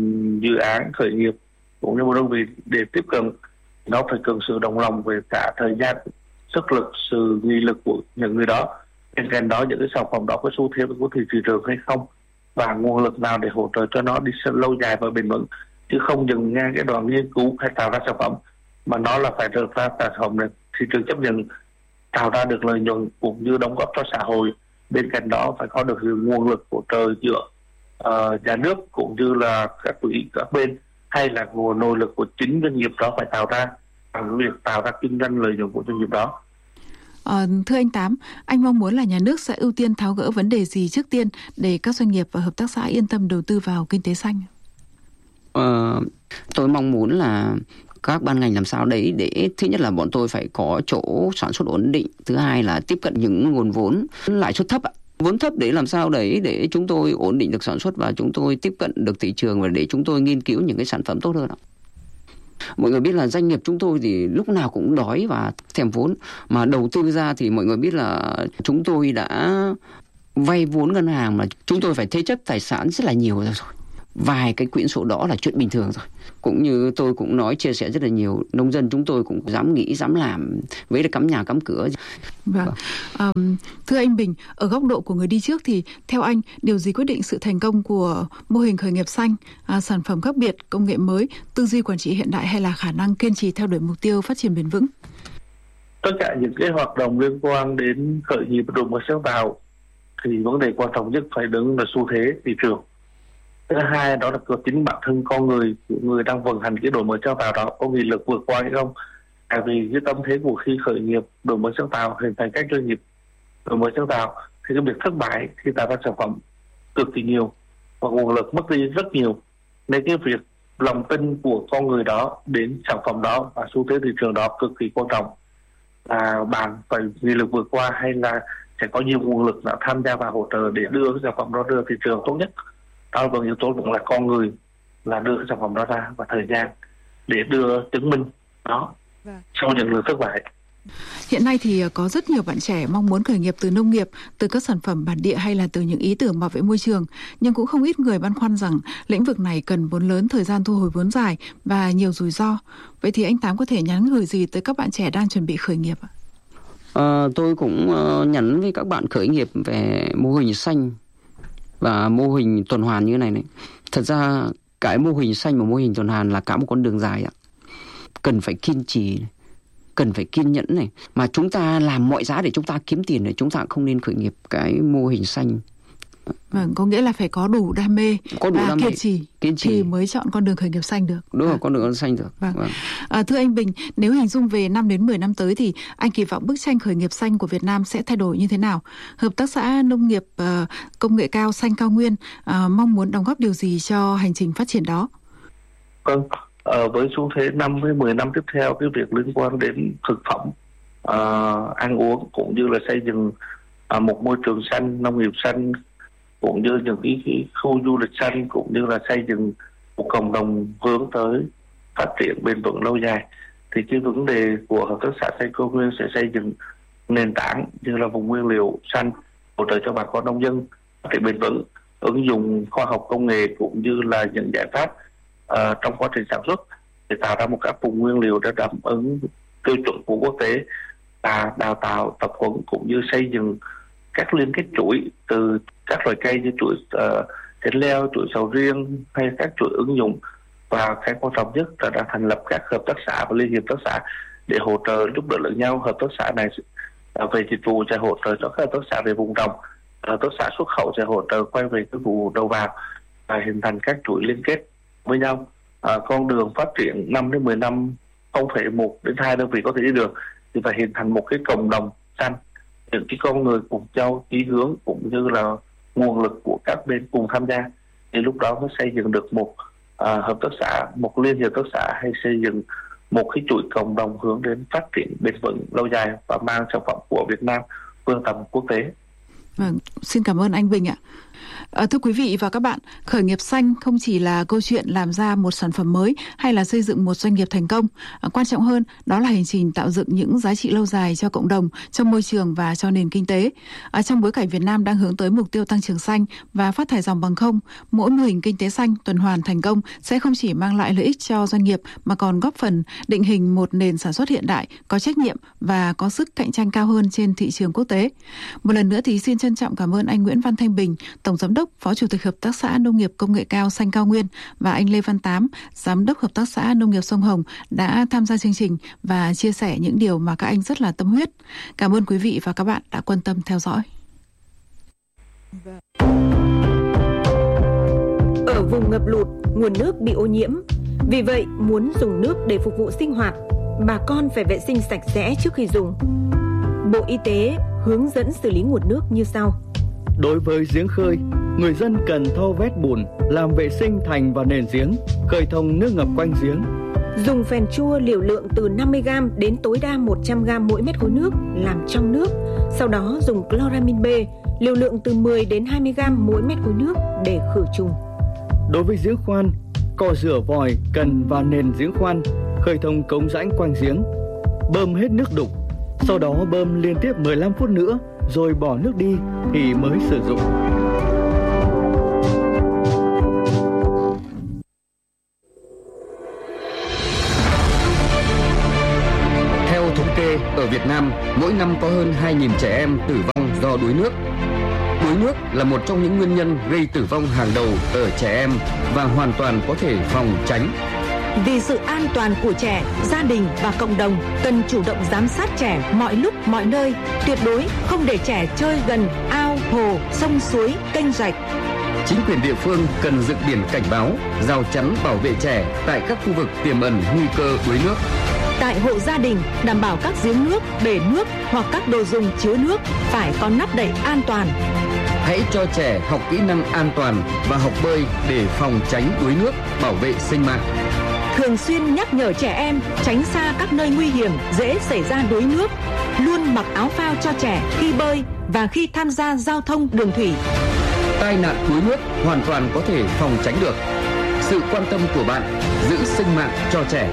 dự án khởi nghiệp cũng như một đơn vị để tiếp cận, nó phải cần sự đồng lòng về cả thời gian, sức lực, sự nghị lực của những người đó. Bên cạnh đó, những cái sản phẩm đó có xu thế của thị trường hay không, và nguồn lực nào để hỗ trợ cho nó đi lâu dài và bền vững, chứ không dừng ngang cái đoạn nghiên cứu hay tạo ra sản phẩm, mà nó là phải được ra sản phẩm để thị trường chấp nhận, tạo ra được lợi nhuận cũng như đóng góp cho xã hội. Bên cạnh đó phải có được nguồn lực hỗ trợ giữa uh, nhà nước cũng như là các quỹ các bên, hay là nguồn nội lực của chính doanh nghiệp đó phải tạo ra bằng việc tạo ra kinh doanh lợi nhuận của doanh nghiệp đó. À, thưa anh Tám, anh mong muốn là nhà nước sẽ ưu tiên tháo gỡ vấn đề gì trước tiên để các doanh nghiệp và hợp tác xã yên tâm đầu tư vào kinh tế xanh? Ờ, tôi mong muốn là các ban ngành làm sao đấy để thứ nhất là bọn tôi phải có chỗ sản xuất ổn định, thứ hai là tiếp cận những nguồn vốn lãi suất thấp, vốn thấp để làm sao đấy để chúng tôi ổn định được sản xuất và chúng tôi tiếp cận được thị trường và để chúng tôi nghiên cứu những cái sản phẩm tốt hơn. Mọi người biết là doanh nghiệp chúng tôi thì lúc nào cũng đói và thèm vốn, mà đầu tư ra thì mọi người biết là chúng tôi đã vay vốn ngân hàng mà chúng tôi phải thế chấp tài sản rất là nhiều rồi. vài cái quyển sổ đỏ là chuyện bình thường rồi. Cũng như tôi cũng nói chia sẻ rất là nhiều, nông dân chúng tôi cũng dám nghĩ, dám làm, với là cắm nhà cắm cửa. Vâng. Um, thưa anh Bình, ở góc độ của người đi trước thì theo anh, điều gì quyết định sự thành công của mô hình khởi nghiệp xanh, à, sản phẩm khác biệt, công nghệ mới, tư duy quản trị hiện đại hay là khả năng kiên trì theo đuổi mục tiêu phát triển bền vững? Tất cả những cái hoạt động liên quan đến khởi nghiệp và đổi mới sáng tạo thì vấn đề quan trọng nhất phải đứng là xu thế thị trường. Thứ hai đó là của chính bản thân con người, người đang vận hành cái đổi mới sáng tạo đó có nghị lực vượt qua hay không. Tại vì cái tâm thế của khi khởi nghiệp đổi mới sáng tạo hình thành các doanh nghiệp đổi mới sáng tạo thì cái việc thất bại khi tạo ra sản phẩm cực kỳ nhiều và nguồn lực mất đi rất nhiều. Nên cái việc lòng tin của con người đó đến sản phẩm đó và xu thế thị trường đó cực kỳ quan trọng. Là bạn phải nghị lực vượt qua hay là sẽ có nhiều nguồn lực đã tham gia vào hỗ trợ để đưa cái sản phẩm đó đưa thị trường tốt nhất. Đó là yếu tố cũng là con người là đưa cái sản phẩm đó ra và thời gian để đưa chứng minh đó sau những lần thất bại. Hiện nay thì có rất nhiều bạn trẻ mong muốn khởi nghiệp từ nông nghiệp, từ các sản phẩm bản địa hay là từ những ý tưởng bảo vệ môi trường, nhưng cũng không ít người băn khoăn rằng lĩnh vực này cần vốn lớn, thời gian thu hồi vốn dài và nhiều rủi ro. Vậy thì anh Tám có thể nhắn gửi gì tới các bạn trẻ đang chuẩn bị khởi nghiệp ạ? À, tôi cũng uh, nhắn với các bạn khởi nghiệp về mô hình xanh và mô hình tuần hoàn như thế này này. Thật ra cái mô hình xanh và mô hình tuần hoàn là cả một con đường dài ạ. Cần phải kiên trì, cần phải kiên nhẫn này. Mà chúng ta làm mọi giá để chúng ta kiếm tiền này, chúng ta không nên khởi nghiệp cái mô hình xanh. Vâng, có nghĩa là phải có đủ đam mê có đủ và đam mê, kiên trì, kiên trì thì mới chọn con đường khởi nghiệp xanh được. Đúng rồi, à. con đường xanh được. Vâng. Vâng. À, thưa anh Bình, nếu hình dung về năm đến mười năm tới thì anh kỳ vọng bức tranh khởi nghiệp xanh của Việt Nam sẽ thay đổi như thế nào? Hợp tác xã nông nghiệp uh, công nghệ cao xanh cao nguyên uh, mong muốn đóng góp điều gì cho hành trình phát triển đó? Vâng, ờ, với xu thế năm với mười năm tiếp theo, cái việc liên quan đến thực phẩm, uh, ăn uống cũng như là xây dựng uh, một môi trường xanh, nông nghiệp xanh, cũng như những cái, cái khu du lịch xanh, cũng như là xây dựng một cộng đồng hướng tới phát triển bền vững lâu dài, thì cái vấn đề của hợp tác xã xanh cao nguyên sẽ xây dựng nền tảng như là vùng nguyên liệu xanh, hỗ trợ cho bà con nông dân phát triển bền vững, ứng dụng khoa học công nghệ cũng như là những giải pháp uh, trong quá trình sản xuất để tạo ra một các vùng nguyên liệu để đáp ứng tiêu chuẩn của quốc tế, và đào tạo tập huấn cũng như xây dựng các liên kết chuỗi từ các loại cây như chuỗi uh, thịt leo, chuỗi sầu riêng hay các chuỗi ứng dụng. Và cái quan trọng nhất là đã thành lập các hợp tác xã và liên hiệp hợp tác xã để hỗ trợ giúp đỡ lẫn nhau. Hợp tác xã này uh, về dịch vụ sẽ hỗ trợ cho các hợp tác xã về vùng trồng, hợp tác xã xuất khẩu sẽ hỗ trợ quay về cái vụ đầu vào và hình thành các chuỗi liên kết với nhau. Uh, con đường phát triển năm đến mười năm không phải một đến hai đơn vị có thể đi được, thì phải hình thành một cái cộng đồng xanh, những cái con người cùng nhau chí hướng cũng như là nguồn lực của các bên cùng tham gia, thì lúc đó mới xây dựng được một à, hợp tác xã, một liên hiệp hợp tác xã, hay xây dựng một cái chuỗi cộng đồng hướng đến phát triển bền vững lâu dài và mang sản phẩm của Việt Nam vươn tầm quốc tế. Vâng, xin cảm ơn anh Bình ạ. À, thưa quý vị và các bạn, khởi nghiệp xanh không chỉ là câu chuyện làm ra một sản phẩm mới hay là xây dựng một doanh nghiệp thành công. À, quan trọng hơn, đó là hành trình tạo dựng những giá trị lâu dài cho cộng đồng, cho môi trường và cho nền kinh tế. À, trong bối cảnh Việt Nam đang hướng tới mục tiêu tăng trưởng xanh và phát thải ròng bằng không, mỗi mô hình kinh tế xanh tuần hoàn thành công sẽ không chỉ mang lại lợi ích cho doanh nghiệp mà còn góp phần định hình một nền sản xuất hiện đại, có trách nhiệm và có sức cạnh tranh cao hơn trên thị trường quốc tế. Một lần nữa thì xin trân trọng cảm ơn anh Nguyễn Văn Thanh Bình, Tổng Giám đốc, Phó Chủ tịch Hợp tác xã Nông nghiệp Công nghệ cao Xanh Cao Nguyên, và anh Lê Văn Tám, Giám đốc Hợp tác xã Nông nghiệp Sông Hồng đã tham gia chương trình và chia sẻ những điều mà các anh rất là tâm huyết. Cảm ơn quý vị và các bạn đã quan tâm theo dõi. Ở vùng ngập lụt, nguồn nước bị ô nhiễm. Vì vậy, muốn dùng nước để phục vụ sinh hoạt, bà con phải vệ sinh sạch sẽ trước khi dùng. Bộ Y tế hướng dẫn xử lý nguồn nước như sau. Đối với giếng khơi, người dân cần thau vét bùn, làm vệ sinh thành và nền giếng, khơi thông nước ngập quanh giếng. Dùng phèn chua liều lượng từ năm mươi gam đến tối đa một trăm gam mỗi mét khối nước làm trong nước. Sau đó dùng chloramin B liều lượng từ mười đến hai mươi gam mỗi mét khối nước để khử trùng. Đối với giếng khoan, cọ rửa vòi cần vào nền giếng khoan, khơi thông cống rãnh quanh giếng. Bơm hết nước đục, sau đó bơm liên tiếp mười lăm phút nữa rồi bỏ nước đi thì mới sử dụng. ở Việt Nam, mỗi năm có hơn hai nghìn trẻ em tử vong do đuối nước. Đuối nước là một trong những nguyên nhân gây tử vong hàng đầu ở trẻ em và hoàn toàn có thể phòng tránh. Vì sự an toàn của trẻ, gia đình và cộng đồng cần chủ động giám sát trẻ mọi lúc mọi nơi, tuyệt đối không để trẻ chơi gần ao, hồ, sông suối, kênh rạch. Chính quyền địa phương cần dựng biển cảnh báo, rào chắn bảo vệ trẻ tại các khu vực tiềm ẩn nguy cơ đuối nước. Tại hộ gia đình, đảm bảo các giếng nước, bể nước hoặc các đồ dùng chứa nước phải có nắp đậy an toàn. Hãy cho trẻ học kỹ năng an toàn và học bơi để phòng tránh đuối nước, bảo vệ sinh mạng. Thường xuyên nhắc nhở trẻ em tránh xa các nơi nguy hiểm dễ xảy ra đuối nước. Luôn mặc áo phao cho trẻ khi bơi và khi tham gia giao thông đường thủy. Tai nạn đuối nước hoàn toàn có thể phòng tránh được. Sự quan tâm của bạn giữ sinh mạng cho trẻ.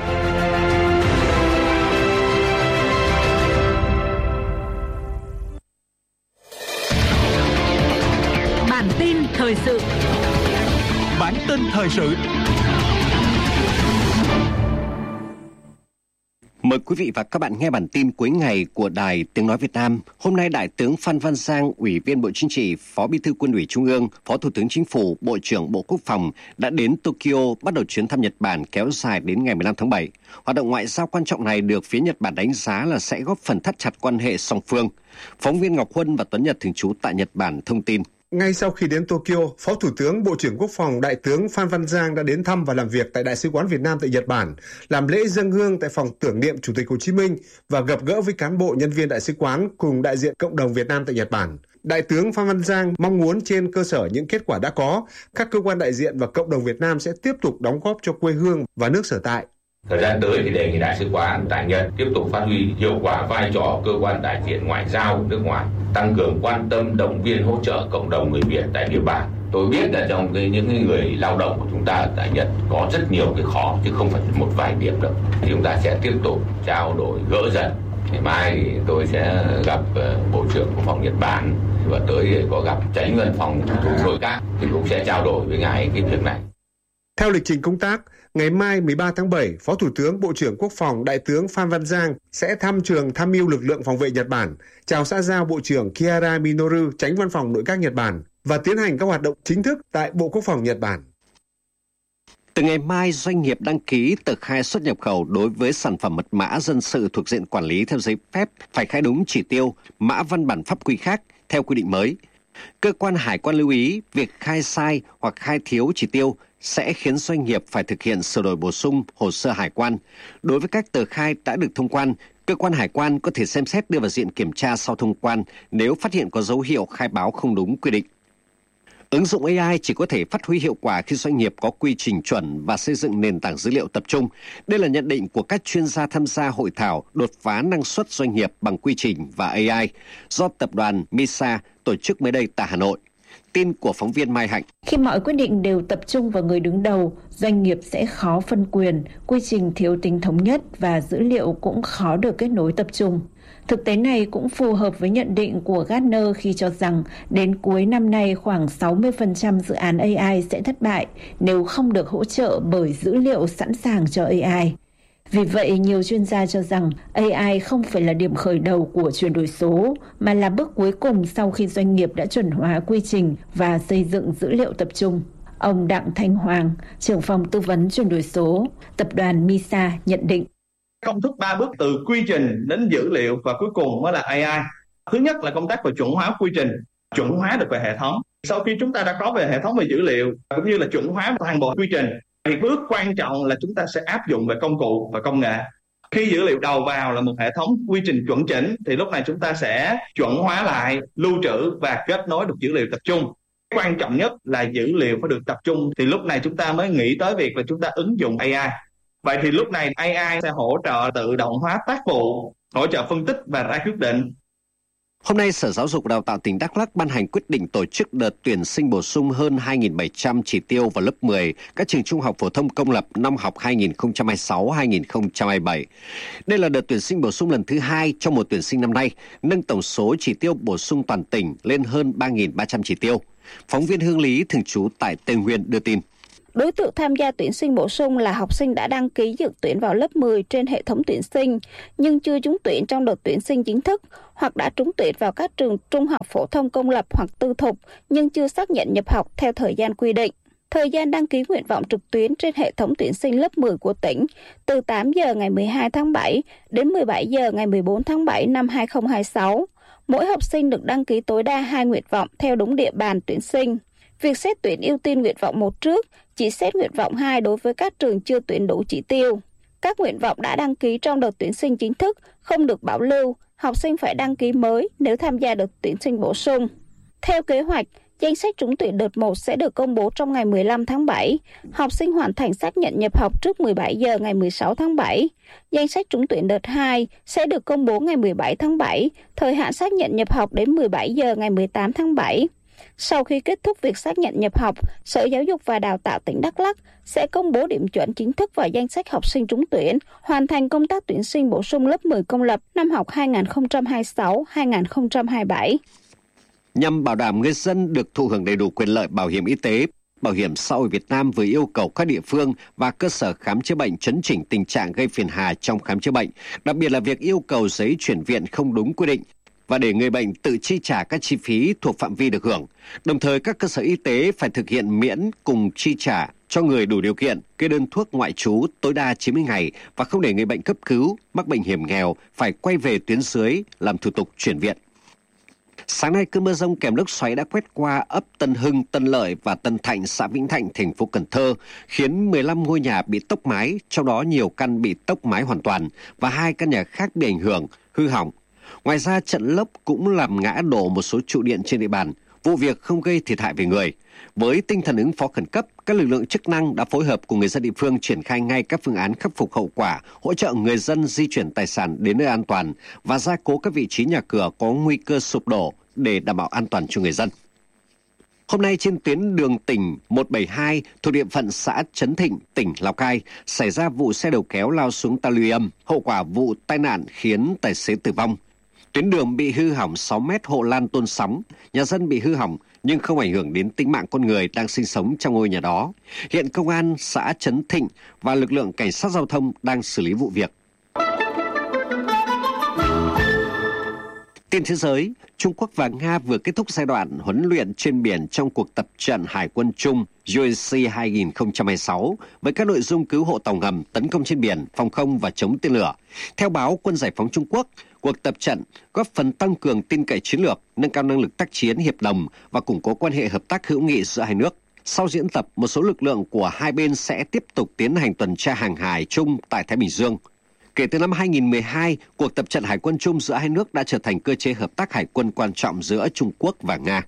Bản tin thời sự. Bản tin thời sự. Mời quý vị và các bạn nghe bản tin cuối ngày của Đài Tiếng Nói Việt Nam. Hôm nay, Đại tướng Phan Văn Giang, Ủy viên Bộ Chính trị, Phó Bí thư Quân ủy Trung ương, Phó Thủ tướng Chính phủ, Bộ trưởng Bộ Quốc phòng đã đến Tokyo bắt đầu chuyến thăm Nhật Bản kéo dài đến ngày mười lăm tháng bảy. Hoạt động ngoại giao quan trọng này được phía Nhật Bản đánh giá là sẽ góp phần thắt chặt quan hệ song phương. Phóng viên Ngọc Huân và Tuấn Nhật thường trú tại Nhật Bản thông tin. Ngay sau khi đến Tokyo, Phó Thủ tướng Bộ trưởng Quốc phòng Đại tướng Phan Văn Giang đã đến thăm và làm việc tại Đại sứ quán Việt Nam tại Nhật Bản, làm lễ dâng hương tại phòng tưởng niệm Chủ tịch Hồ Chí Minh và gặp gỡ với cán bộ nhân viên Đại sứ quán cùng đại diện cộng đồng Việt Nam tại Nhật Bản. Đại tướng Phan Văn Giang mong muốn trên cơ sở những kết quả đã có, các cơ quan đại diện và cộng đồng Việt Nam sẽ tiếp tục đóng góp cho quê hương và nước sở tại. Thời gian tới thì đề nghị Đại sứ quán tại Nhật tiếp tục phát huy hiệu quả vai trò cơ quan đại diện ngoại giao nước ngoài, tăng cường quan tâm, động viên, hỗ trợ cộng đồng người Việt tại địa bàn. Tôi biết là trong cái, những người lao động của chúng ta tại Nhật có rất nhiều cái khó chứ không phải một vài điểm đâu. Thì chúng ta sẽ tiếp tục trao đổi gỡ dần. Ngày mai thì tôi sẽ gặp Bộ trưởng Quốc phòng Nhật Bản và tới có gặp Chánh văn phòng thủ nội các thì cũng sẽ trao đổi với ngài cái việc này. Theo lịch trình công tác, ngày mai mười ba tháng bảy, Phó Thủ tướng Bộ trưởng Quốc phòng Đại tướng Phan Văn Giang sẽ thăm trường tham mưu lực lượng phòng vệ Nhật Bản, chào xã giao Bộ trưởng Kihara Minoru, Chánh văn phòng nội các Nhật Bản và tiến hành các hoạt động chính thức tại Bộ Quốc phòng Nhật Bản. Từ ngày mai, doanh nghiệp đăng ký tờ khai xuất nhập khẩu đối với sản phẩm mật mã dân sự thuộc diện quản lý theo giấy phép phải khai đúng chỉ tiêu, mã văn bản pháp quy khác theo quy định mới. Cơ quan hải quan lưu ý việc khai sai hoặc khai thiếu chỉ tiêu sẽ khiến doanh nghiệp phải thực hiện sửa đổi bổ sung hồ sơ hải quan. Đối với các tờ khai đã được thông quan, cơ quan hải quan có thể xem xét đưa vào diện kiểm tra sau thông quan nếu phát hiện có dấu hiệu khai báo không đúng quy định. Ứng dụng a i chỉ có thể phát huy hiệu quả khi doanh nghiệp có quy trình chuẩn và xây dựng nền tảng dữ liệu tập trung. Đây là nhận định của các chuyên gia tham gia hội thảo đột phá năng suất doanh nghiệp bằng quy trình và a i do tập đoàn Misa tổ chức mới đây tại Hà Nội. Tin của phóng viên Mai Hạnh. Khi mọi quyết định đều tập trung vào người đứng đầu, doanh nghiệp sẽ khó phân quyền, quy trình thiếu tính thống nhất và dữ liệu cũng khó được kết nối tập trung. Thực tế này cũng phù hợp với nhận định của Gartner khi cho rằng đến cuối năm nay khoảng sáu mươi phần trăm dự án a i sẽ thất bại nếu không được hỗ trợ bởi dữ liệu sẵn sàng cho a i. Vì vậy, nhiều chuyên gia cho rằng a i không phải là điểm khởi đầu của chuyển đổi số, mà là bước cuối cùng sau khi doanh nghiệp đã chuẩn hóa quy trình và xây dựng dữ liệu tập trung. Ông Đặng Thanh Hoàng, trưởng phòng tư vấn chuyển đổi số, tập đoàn Misa nhận định. Công thức ba bước từ quy trình đến dữ liệu và cuối cùng mới là a i. Thứ nhất là công tác về chuẩn hóa quy trình, chuẩn hóa được về hệ thống. Sau khi chúng ta đã có về hệ thống về dữ liệu cũng như là chuẩn hóa toàn bộ quy trình, thì bước quan trọng là chúng ta sẽ áp dụng về công cụ và công nghệ. Khi dữ liệu đầu vào là một hệ thống quy trình chuẩn chỉnh thì lúc này chúng ta sẽ chuẩn hóa lại, lưu trữ và kết nối được dữ liệu tập trung. Quan trọng nhất là dữ liệu phải được tập trung thì lúc này chúng ta mới nghĩ tới việc là chúng ta ứng dụng a i. Vậy thì lúc này a i sẽ hỗ trợ tự động hóa tác vụ, hỗ trợ phân tích và ra quyết định. Hôm nay, Sở Giáo dục và Đào tạo tỉnh Đắk Lắk ban hành quyết định tổ chức đợt tuyển sinh bổ sung hơn hai nghìn bảy trăm chỉ tiêu vào lớp mười các trường trung học phổ thông công lập năm học hai nghìn không trăm hai mươi sáu hai nghìn không trăm hai mươi bảy. Đây là đợt tuyển sinh bổ sung lần thứ hai trong mùa tuyển sinh năm nay, nâng tổng số chỉ tiêu bổ sung toàn tỉnh lên hơn ba nghìn ba trăm chỉ tiêu. Phóng viên Hương Lý thường trú tại Tây Nguyên đưa tin. Đối tượng tham gia tuyển sinh bổ sung là học sinh đã đăng ký dự tuyển vào lớp mười trên hệ thống tuyển sinh, nhưng chưa trúng tuyển trong đợt tuyển sinh chính thức, hoặc đã trúng tuyển vào các trường trung học phổ thông công lập hoặc tư thục, nhưng chưa xác nhận nhập học theo thời gian quy định. Thời gian đăng ký nguyện vọng trực tuyến trên hệ thống tuyển sinh lớp mười của tỉnh từ tám giờ ngày mười hai tháng bảy đến mười bảy giờ ngày mười bốn tháng bảy năm hai nghìn không trăm hai mươi sáu. Mỗi học sinh được đăng ký tối đa hai nguyện vọng theo đúng địa bàn tuyển sinh. Việc xét tuyển ưu tiên nguyện vọng một trước, chỉ xét nguyện vọng hai đối với các trường chưa tuyển đủ chỉ tiêu. Các nguyện vọng đã đăng ký trong đợt tuyển sinh chính thức không được bảo lưu, học sinh phải đăng ký mới nếu tham gia đợt tuyển sinh bổ sung. Theo kế hoạch, danh sách trúng tuyển đợt một sẽ được công bố trong ngày mười lăm tháng bảy. Học sinh hoàn thành xác nhận nhập học trước mười bảy giờ ngày mười sáu tháng bảy. Danh sách trúng tuyển đợt hai sẽ được công bố ngày mười bảy tháng bảy, thời hạn xác nhận nhập học đến mười bảy giờ ngày mười tám tháng bảy. Sau khi kết thúc việc xác nhận nhập học, Sở Giáo dục và Đào tạo tỉnh Đắk Lắk sẽ công bố điểm chuẩn chính thức và danh sách học sinh trúng tuyển, hoàn thành công tác tuyển sinh bổ sung lớp mười công lập năm học hai nghìn không trăm hai mươi sáu hai nghìn không trăm hai mươi bảy. Nhằm bảo đảm người dân được thụ hưởng đầy đủ quyền lợi bảo hiểm y tế, Bảo hiểm xã hội Việt Nam vừa yêu cầu các địa phương và cơ sở khám chữa bệnh chấn chỉnh tình trạng gây phiền hà trong khám chữa bệnh, đặc biệt là việc yêu cầu giấy chuyển viện không đúng quy định và để người bệnh tự chi trả các chi phí thuộc phạm vi được hưởng. Đồng thời, các cơ sở y tế phải thực hiện miễn cùng chi trả cho người đủ điều kiện kê đơn thuốc ngoại trú tối đa chín mươi ngày và không để người bệnh cấp cứu, mắc bệnh hiểm nghèo phải quay về tuyến dưới làm thủ tục chuyển viện. Sáng nay, cơn mưa dông kèm lốc xoáy đã quét qua ấp Tân Hưng, Tân Lợi và Tân Thạnh, xã Vĩnh Thạnh, thành phố Cần Thơ, khiến mười lăm ngôi nhà bị tốc mái, trong đó nhiều căn bị tốc mái hoàn toàn và hai căn nhà khác bị ảnh hưởng, hư hỏng. Ngoài ra, trận lốc cũng làm ngã đổ một số trụ điện trên địa bàn, vụ việc không gây thiệt hại về người. Với tinh thần ứng phó khẩn cấp, các lực lượng chức năng đã phối hợp cùng người dân địa phương triển khai ngay các phương án khắc phục hậu quả, hỗ trợ người dân di chuyển tài sản đến nơi an toàn và gia cố các vị trí nhà cửa có nguy cơ sụp đổ để đảm bảo an toàn cho người dân. Hôm nay trên tuyến đường tỉnh một bảy hai thuộc địa phận xã Trấn Thịnh, tỉnh Lào Cai xảy ra vụ xe đầu kéo lao xuống ta luy âm, hậu quả vụ tai nạn khiến tài xế tử vong. Tuyến đường bị hư hỏng sáu mét, hộ lan tôn sóng, nhà dân bị hư hỏng nhưng không ảnh hưởng đến tính mạng con người đang sinh sống trong ngôi nhà đó. Hiện công an xã Trấn Thịnh và lực lượng cảnh sát giao thông đang xử lý vụ việc. Tin thế giới, Trung Quốc và Nga vừa kết thúc giai đoạn huấn luyện trên biển trong cuộc tập trận Hải quân chung u en xê hai nghìn không trăm hai mươi sáu với các nội dung cứu hộ tàu ngầm, tấn công trên biển, phòng không và chống tên lửa. Theo báo Quân Giải phóng Trung Quốc, cuộc tập trận góp phần tăng cường tin cậy chiến lược, nâng cao năng lực tác chiến hiệp đồng và củng cố quan hệ hợp tác hữu nghị giữa hai nước. Sau diễn tập, một số lực lượng của hai bên sẽ tiếp tục tiến hành tuần tra hàng hải chung tại Thái Bình Dương. Kể từ năm hai nghìn không trăm mười hai, cuộc tập trận hải quân chung giữa hai nước đã trở thành cơ chế hợp tác hải quân quan trọng giữa Trung Quốc và Nga.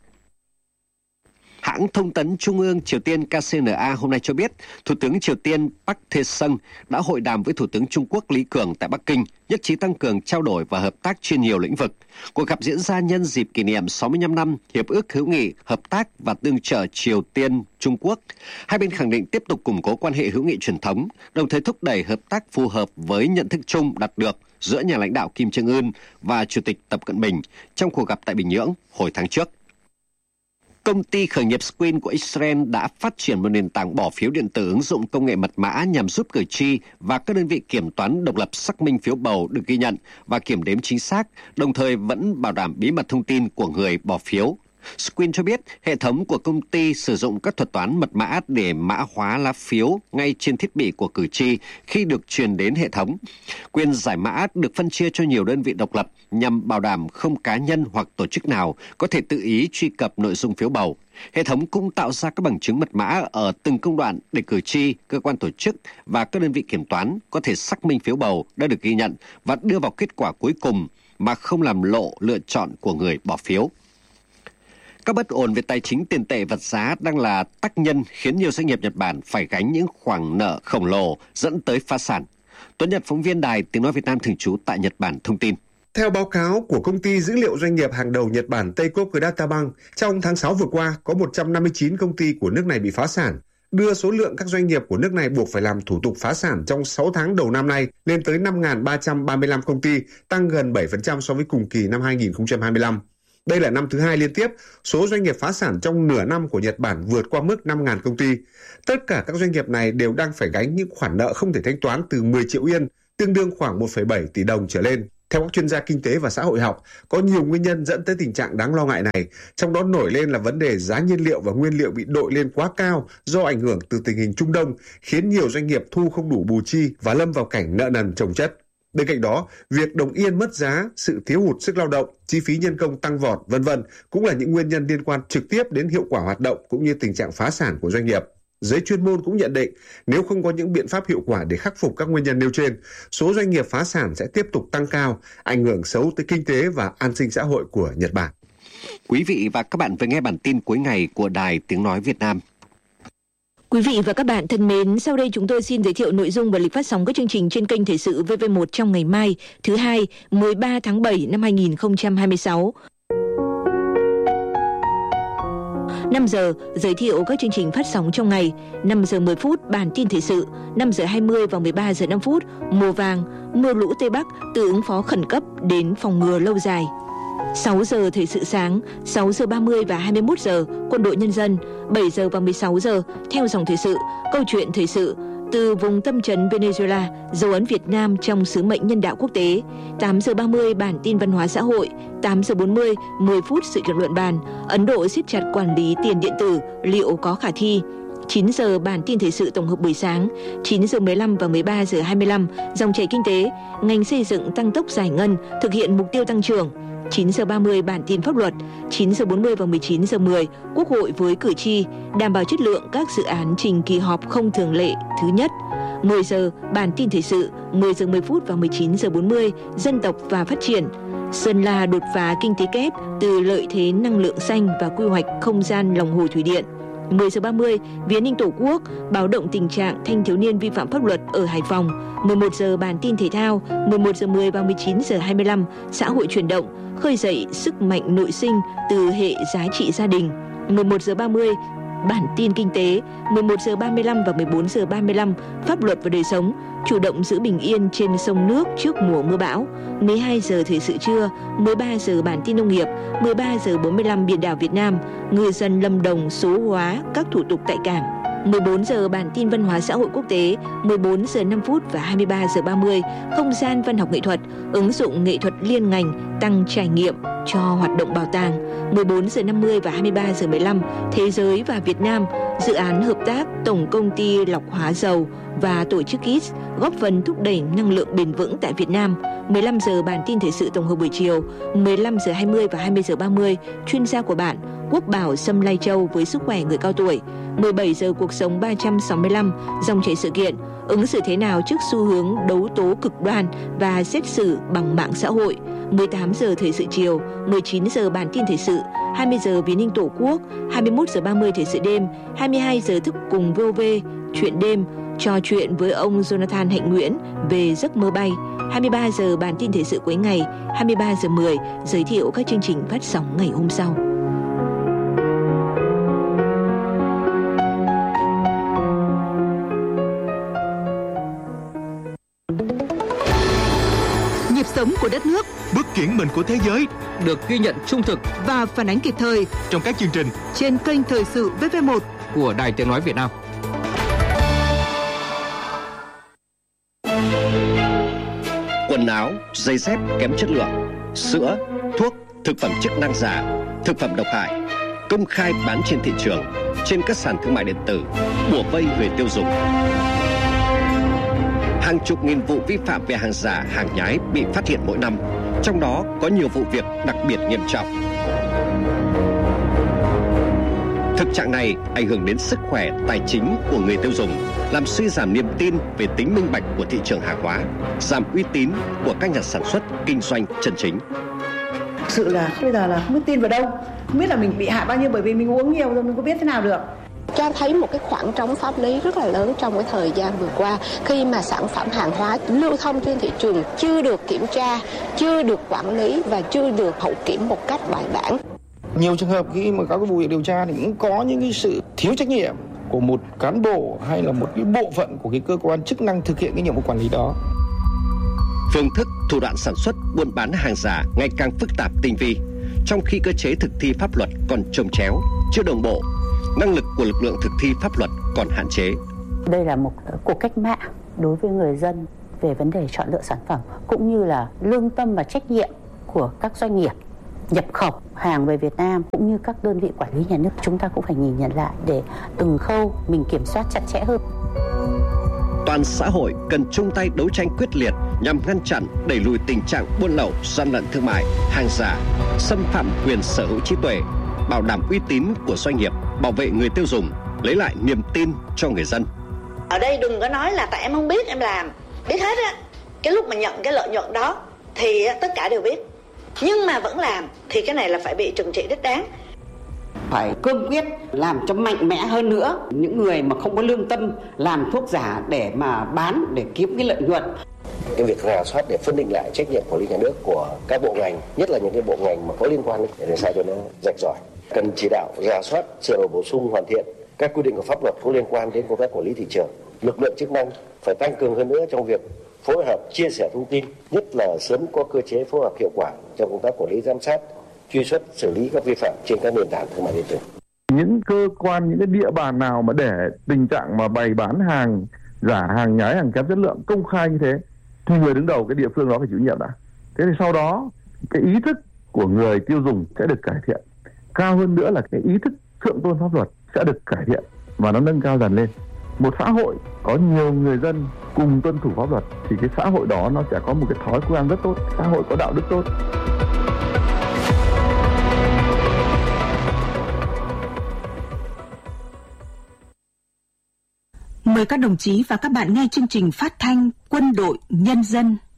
Hãng thông tấn Trung ương Triều Tiên K C N A hôm nay cho biết, Thủ tướng Triều Tiên Park Tae-sung đã hội đàm với Thủ tướng Trung Quốc Lý Cường tại Bắc Kinh, nhất trí tăng cường trao đổi và hợp tác trên nhiều lĩnh vực. Cuộc gặp diễn ra nhân dịp kỷ niệm sáu mươi lăm năm Hiệp ước hữu nghị, hợp tác và tương trợ Triều Tiên Trung Quốc. Hai bên khẳng định tiếp tục củng cố quan hệ hữu nghị truyền thống, đồng thời thúc đẩy hợp tác phù hợp với nhận thức chung đạt được giữa nhà lãnh đạo Kim Jong Un và Chủ tịch Tập Cận Bình trong cuộc gặp tại Bình Nhưỡng hồi tháng trước. Công ty khởi nghiệp Squin của Israel đã phát triển một nền tảng bỏ phiếu điện tử ứng dụng công nghệ mật mã nhằm giúp cử tri và các đơn vị kiểm toán độc lập xác minh phiếu bầu được ghi nhận và kiểm đếm chính xác, đồng thời vẫn bảo đảm bí mật thông tin của người bỏ phiếu. Squin cho biết hệ thống của công ty sử dụng các thuật toán mật mã để mã hóa lá phiếu ngay trên thiết bị của cử tri khi được truyền đến hệ thống. Quyền giải mã được phân chia cho nhiều đơn vị độc lập nhằm bảo đảm không cá nhân hoặc tổ chức nào có thể tự ý truy cập nội dung phiếu bầu. Hệ thống cũng tạo ra các bằng chứng mật mã ở từng công đoạn để cử tri, cơ quan tổ chức và các đơn vị kiểm toán có thể xác minh phiếu bầu đã được ghi nhận và đưa vào kết quả cuối cùng mà không làm lộ lựa chọn của người bỏ phiếu. Các bất ổn về tài chính, tiền tệ, vật giá đang là tác nhân khiến nhiều doanh nghiệp Nhật Bản phải gánh những khoản nợ khổng lồ dẫn tới phá sản. Tuấn Nhật, phóng viên Đài Tiếng Nói Việt Nam thường trú tại Nhật Bản thông tin. Theo báo cáo của công ty dữ liệu doanh nghiệp hàng đầu Nhật Bản Teikoku Databank, trong tháng sáu vừa qua có một trăm năm mươi chín công ty của nước này bị phá sản, đưa số lượng các doanh nghiệp của nước này buộc phải làm thủ tục phá sản trong sáu tháng đầu năm nay lên tới năm nghìn ba trăm ba mươi lăm công ty, tăng gần bảy phần trăm so với cùng kỳ năm hai nghìn không trăm hai mươi lăm. Đây là năm thứ hai liên tiếp số doanh nghiệp phá sản trong nửa năm của Nhật Bản vượt qua mức năm nghìn công ty. Tất cả các doanh nghiệp này đều đang phải gánh những khoản nợ không thể thanh toán từ mười triệu yên, tương đương khoảng một phẩy bảy tỷ đồng trở lên. Theo các chuyên gia kinh tế và xã hội học, có nhiều nguyên nhân dẫn tới tình trạng đáng lo ngại này, trong đó nổi lên là vấn đề giá nhiên liệu và nguyên liệu bị đội lên quá cao do ảnh hưởng từ tình hình Trung Đông, khiến nhiều doanh nghiệp thu không đủ bù chi và lâm vào cảnh nợ nần chồng chất. Bên cạnh đó, việc đồng yên mất giá, sự thiếu hụt sức lao động, chi phí nhân công tăng vọt, vân vân cũng là những nguyên nhân liên quan trực tiếp đến hiệu quả hoạt động cũng như tình trạng phá sản của doanh nghiệp. Giới chuyên môn cũng nhận định, nếu không có những biện pháp hiệu quả để khắc phục các nguyên nhân nêu trên, số doanh nghiệp phá sản sẽ tiếp tục tăng cao, ảnh hưởng xấu tới kinh tế và an sinh xã hội của Nhật Bản. Quý vị và các bạn vừa nghe bản tin cuối ngày của Đài Tiếng Nói Việt Nam. Quý vị và các bạn thân mến, sau đây chúng tôi xin giới thiệu nội dung và lịch phát sóng các chương trình trên kênh Thời sự vê vê một trong ngày mai, thứ hai, mười ba tháng bảy năm hai nghìn không trăm hai mươi sáu. năm giờ, giới thiệu các chương trình phát sóng trong ngày. năm giờ mười phút, bản tin thời sự. năm giờ hai mươi và mười ba giờ năm phút, mùa vàng, mưa lũ Tây Bắc từ ứng phó khẩn cấp đến phòng ngừa lâu dài. sáu giờ thời sự sáng, sáu giờ ba mươi và hai mươi mốt giờ, Quân đội Nhân dân. bảy giờ và mười sáu giờ, theo dòng thời sự, câu chuyện thời sự. Từ vùng tâm trấn Venezuela, dấu ấn Việt Nam trong sứ mệnh nhân đạo quốc tế. tám giờ ba mươi, bản tin văn hóa xã hội. tám giờ bốn mươi, mười phút sự kiện luận bàn. Ấn Độ siết chặt quản lý tiền điện tử, liệu có khả thi? chín giờ, bản tin thời sự tổng hợp buổi sáng. chín giờ mười lăm và mười ba giờ hai mươi lăm, dòng chảy kinh tế. Ngành xây dựng tăng tốc giải ngân, thực hiện mục tiêu tăng trưởng. chín giờ ba mươi, bản tin pháp luật. chín giờ bốn mươi và mười chín giờ mười, Quốc hội với cử tri, đảm bảo chất lượng các dự án trình kỳ họp không thường lệ thứ nhất. mười giờ, bản tin thời sự. mười giờ mười phút và mười chín giờ bốn mươi, dân tộc và phát triển. Sơn La đột phá kinh tế kép từ lợi thế năng lượng xanh và quy hoạch không gian lòng hồ thủy điện. mười giờ ba mươi, Vì an ninh Tổ quốc, báo động tình trạng thanh thiếu niên vi phạm pháp luật ở Hải Phòng. mười một giờ, bản tin thể thao. mười một giờ mười và mười chín giờ hai mươi lăm, xã hội chuyển động, khơi dậy sức mạnh nội sinh từ hệ giá trị gia đình. mười một giờ ba mươi, bản tin kinh tế. mười một giờ ba mươi lăm và mười bốn giờ ba mươi lăm, pháp luật và đời sống, chủ động giữ bình yên trên sông nước trước mùa mưa bão. mười hai giờ thời sự trưa. mười ba giờ bản tin nông nghiệp. mười ba giờ bốn mươi lăm, biển đảo Việt Nam, ngư dân Lâm Đồng số hóa các thủ tục tại cảng. mười bốn giờ, bản tin văn hóa xã hội quốc tế. mười bốn giờ năm phút và hai mươi ba giờ ba mươi, không gian văn học nghệ thuật, ứng dụng nghệ thuật liên ngành, tăng trải nghiệm cho hoạt động bảo tàng. mười bốn giờ năm mươi và hai mươi ba giờ mười lăm, Thế giới và Việt Nam, dự án hợp tác Tổng công ty lọc hóa dầu và tổ chức i ét góp phần thúc đẩy năng lượng bền vững tại Việt Nam. mười lăm giờ, bản tin thời sự tổng hợp buổi chiều. mười lăm giờ hai mươi và hai mươi giờ ba mươi, chuyên gia của bạn, Quốc bảo Sâm Lai Châu với sức khỏe người cao tuổi. mười bảy giờ, cuộc sống ba trăm sáu mươi lăm, dòng chảy sự kiện, ứng xử thế nào trước xu hướng đấu tố cực đoan và xét xử bằng mạng xã hội. mười tám giờ thời sự chiều. mười chín giờ, bản tin thời sự. hai mươi giờ, Vì an ninh Tổ quốc. hai mươi mốt giờ ba mươi, thời sự đêm. hai mươi hai giờ, thức cùng vê o vê, chuyện đêm, trò chuyện với ông Jonathan Hạnh Nguyễn về giấc mơ bay. hai mươi ba giờ, bản tin thời sự cuối ngày. hai mươi ba giờ mười, giới thiệu các chương trình phát sóng ngày hôm sau. Nhịp sống của đất nước, bước chuyển mình của thế giới được ghi nhận trung thực và phản ánh kịp thời trong các chương trình trên kênh Thời sự vê vê một của Đài Tiếng Nói Việt Nam. Quần áo, giày dép kém chất lượng, sữa, thuốc, thực phẩm chức năng giả, thực phẩm độc hại, công khai bán trên thị trường, trên các sàn thương mại điện tử, bủa vây người tiêu dùng. Hàng chục nghìn vụ vi phạm về hàng giả, hàng nhái bị phát hiện mỗi năm, trong đó có nhiều vụ việc đặc biệt nghiêm trọng. Thực trạng này ảnh hưởng đến sức khỏe, tài chính của người tiêu dùng, làm suy giảm niềm tin về tính minh bạch của thị trường hàng hóa, giảm uy tín của các nhà sản xuất, kinh doanh chân chính. Thực sự là bây giờ là không biết tin vào đâu, không biết là mình bị hại bao nhiêu, bởi vì mình uống nhiều rồi mình có biết thế nào được. Cho thấy một cái khoảng trống pháp lý rất là lớn trong cái thời gian vừa qua, khi mà sản phẩm hàng hóa lưu thông trên thị trường chưa được kiểm tra, chưa được quản lý và chưa được hậu kiểm một cách bài bản. Nhiều trường hợp khi mà các cái vụ việc điều tra thì cũng có những cái sự thiếu trách nhiệm của một cán bộ hay là một cái bộ phận của cái cơ quan chức năng thực hiện cái nhiệm vụ quản lý đó. Phương thức, thủ đoạn sản xuất, buôn bán hàng giả ngày càng phức tạp tinh vi. trong khi cơ chế thực thi pháp luật còn chồng chéo, chưa đồng bộ, năng lực của lực lượng thực thi pháp luật còn hạn chế. Đây là một cuộc cách mạng đối với người dân về vấn đề chọn lựa sản phẩm, cũng như là lương tâm và trách nhiệm của các doanh nghiệp nhập khẩu hàng về Việt Nam, cũng như các đơn vị quản lý nhà nước. Chúng ta cũng phải nhìn nhận lại để từng khâu mình kiểm soát chặt chẽ hơn. Toàn xã hội cần chung tay đấu tranh quyết liệt nhằm ngăn chặn, đẩy lùi tình trạng buôn lậu, gian lận thương mại, hàng giả, xâm phạm quyền sở hữu trí tuệ, bảo đảm uy tín của doanh nghiệp, bảo vệ người tiêu dùng, lấy lại niềm tin cho người dân. Ở đây đừng có nói là tại em không biết em làm, biết hết á. Cái lúc mà nhận cái lợi nhuận đó thì tất cả đều biết, nhưng mà vẫn làm thì cái này là phải bị trừng trị đích đáng. Phải cương quyết làm cho mạnh mẽ hơn nữa những người mà không có lương tâm làm thuốc giả để mà bán để kiếm cái lợi nhuận. Cái việc rà soát để phân định lại trách nhiệm quản lý nhà nước của các bộ ngành, nhất là những cái bộ ngành mà có liên quan để làm sao cho nó rạch ròi. Cần chỉ đạo rà soát, sửa đổi bổ sung hoàn thiện các quy định của pháp luật có liên quan đến công tác quản lý thị trường. Lực lượng chức năng phải tăng cường hơn nữa trong việc phối hợp chia sẻ thông tin, nhất là sớm có cơ chế phối hợp hiệu quả trong công tác quản lý giám sát, truy xuất xử lý các vi phạm trên các nền tảng thương mại điện tử. Những cơ quan, những cái địa bàn nào mà để tình trạng mà bày bán hàng giả, hàng nhái, hàng kém chất lượng công khai như thế thì người đứng đầu cái địa phương đó phải chịu nhiệm đã. Thế thì sau đó cái ý thức của người tiêu dùng sẽ được cải thiện. Cao hơn nữa là cái ý thức thượng tôn pháp luật sẽ được cải thiện và nó nâng cao dần lên. Một xã hội có nhiều người dân cùng tuân thủ pháp luật thì cái xã hội đó nó sẽ có một cái thói quen rất tốt, xã hội có đạo đức tốt. Mời các đồng chí và các bạn nghe chương trình phát thanh Quân đội Nhân dân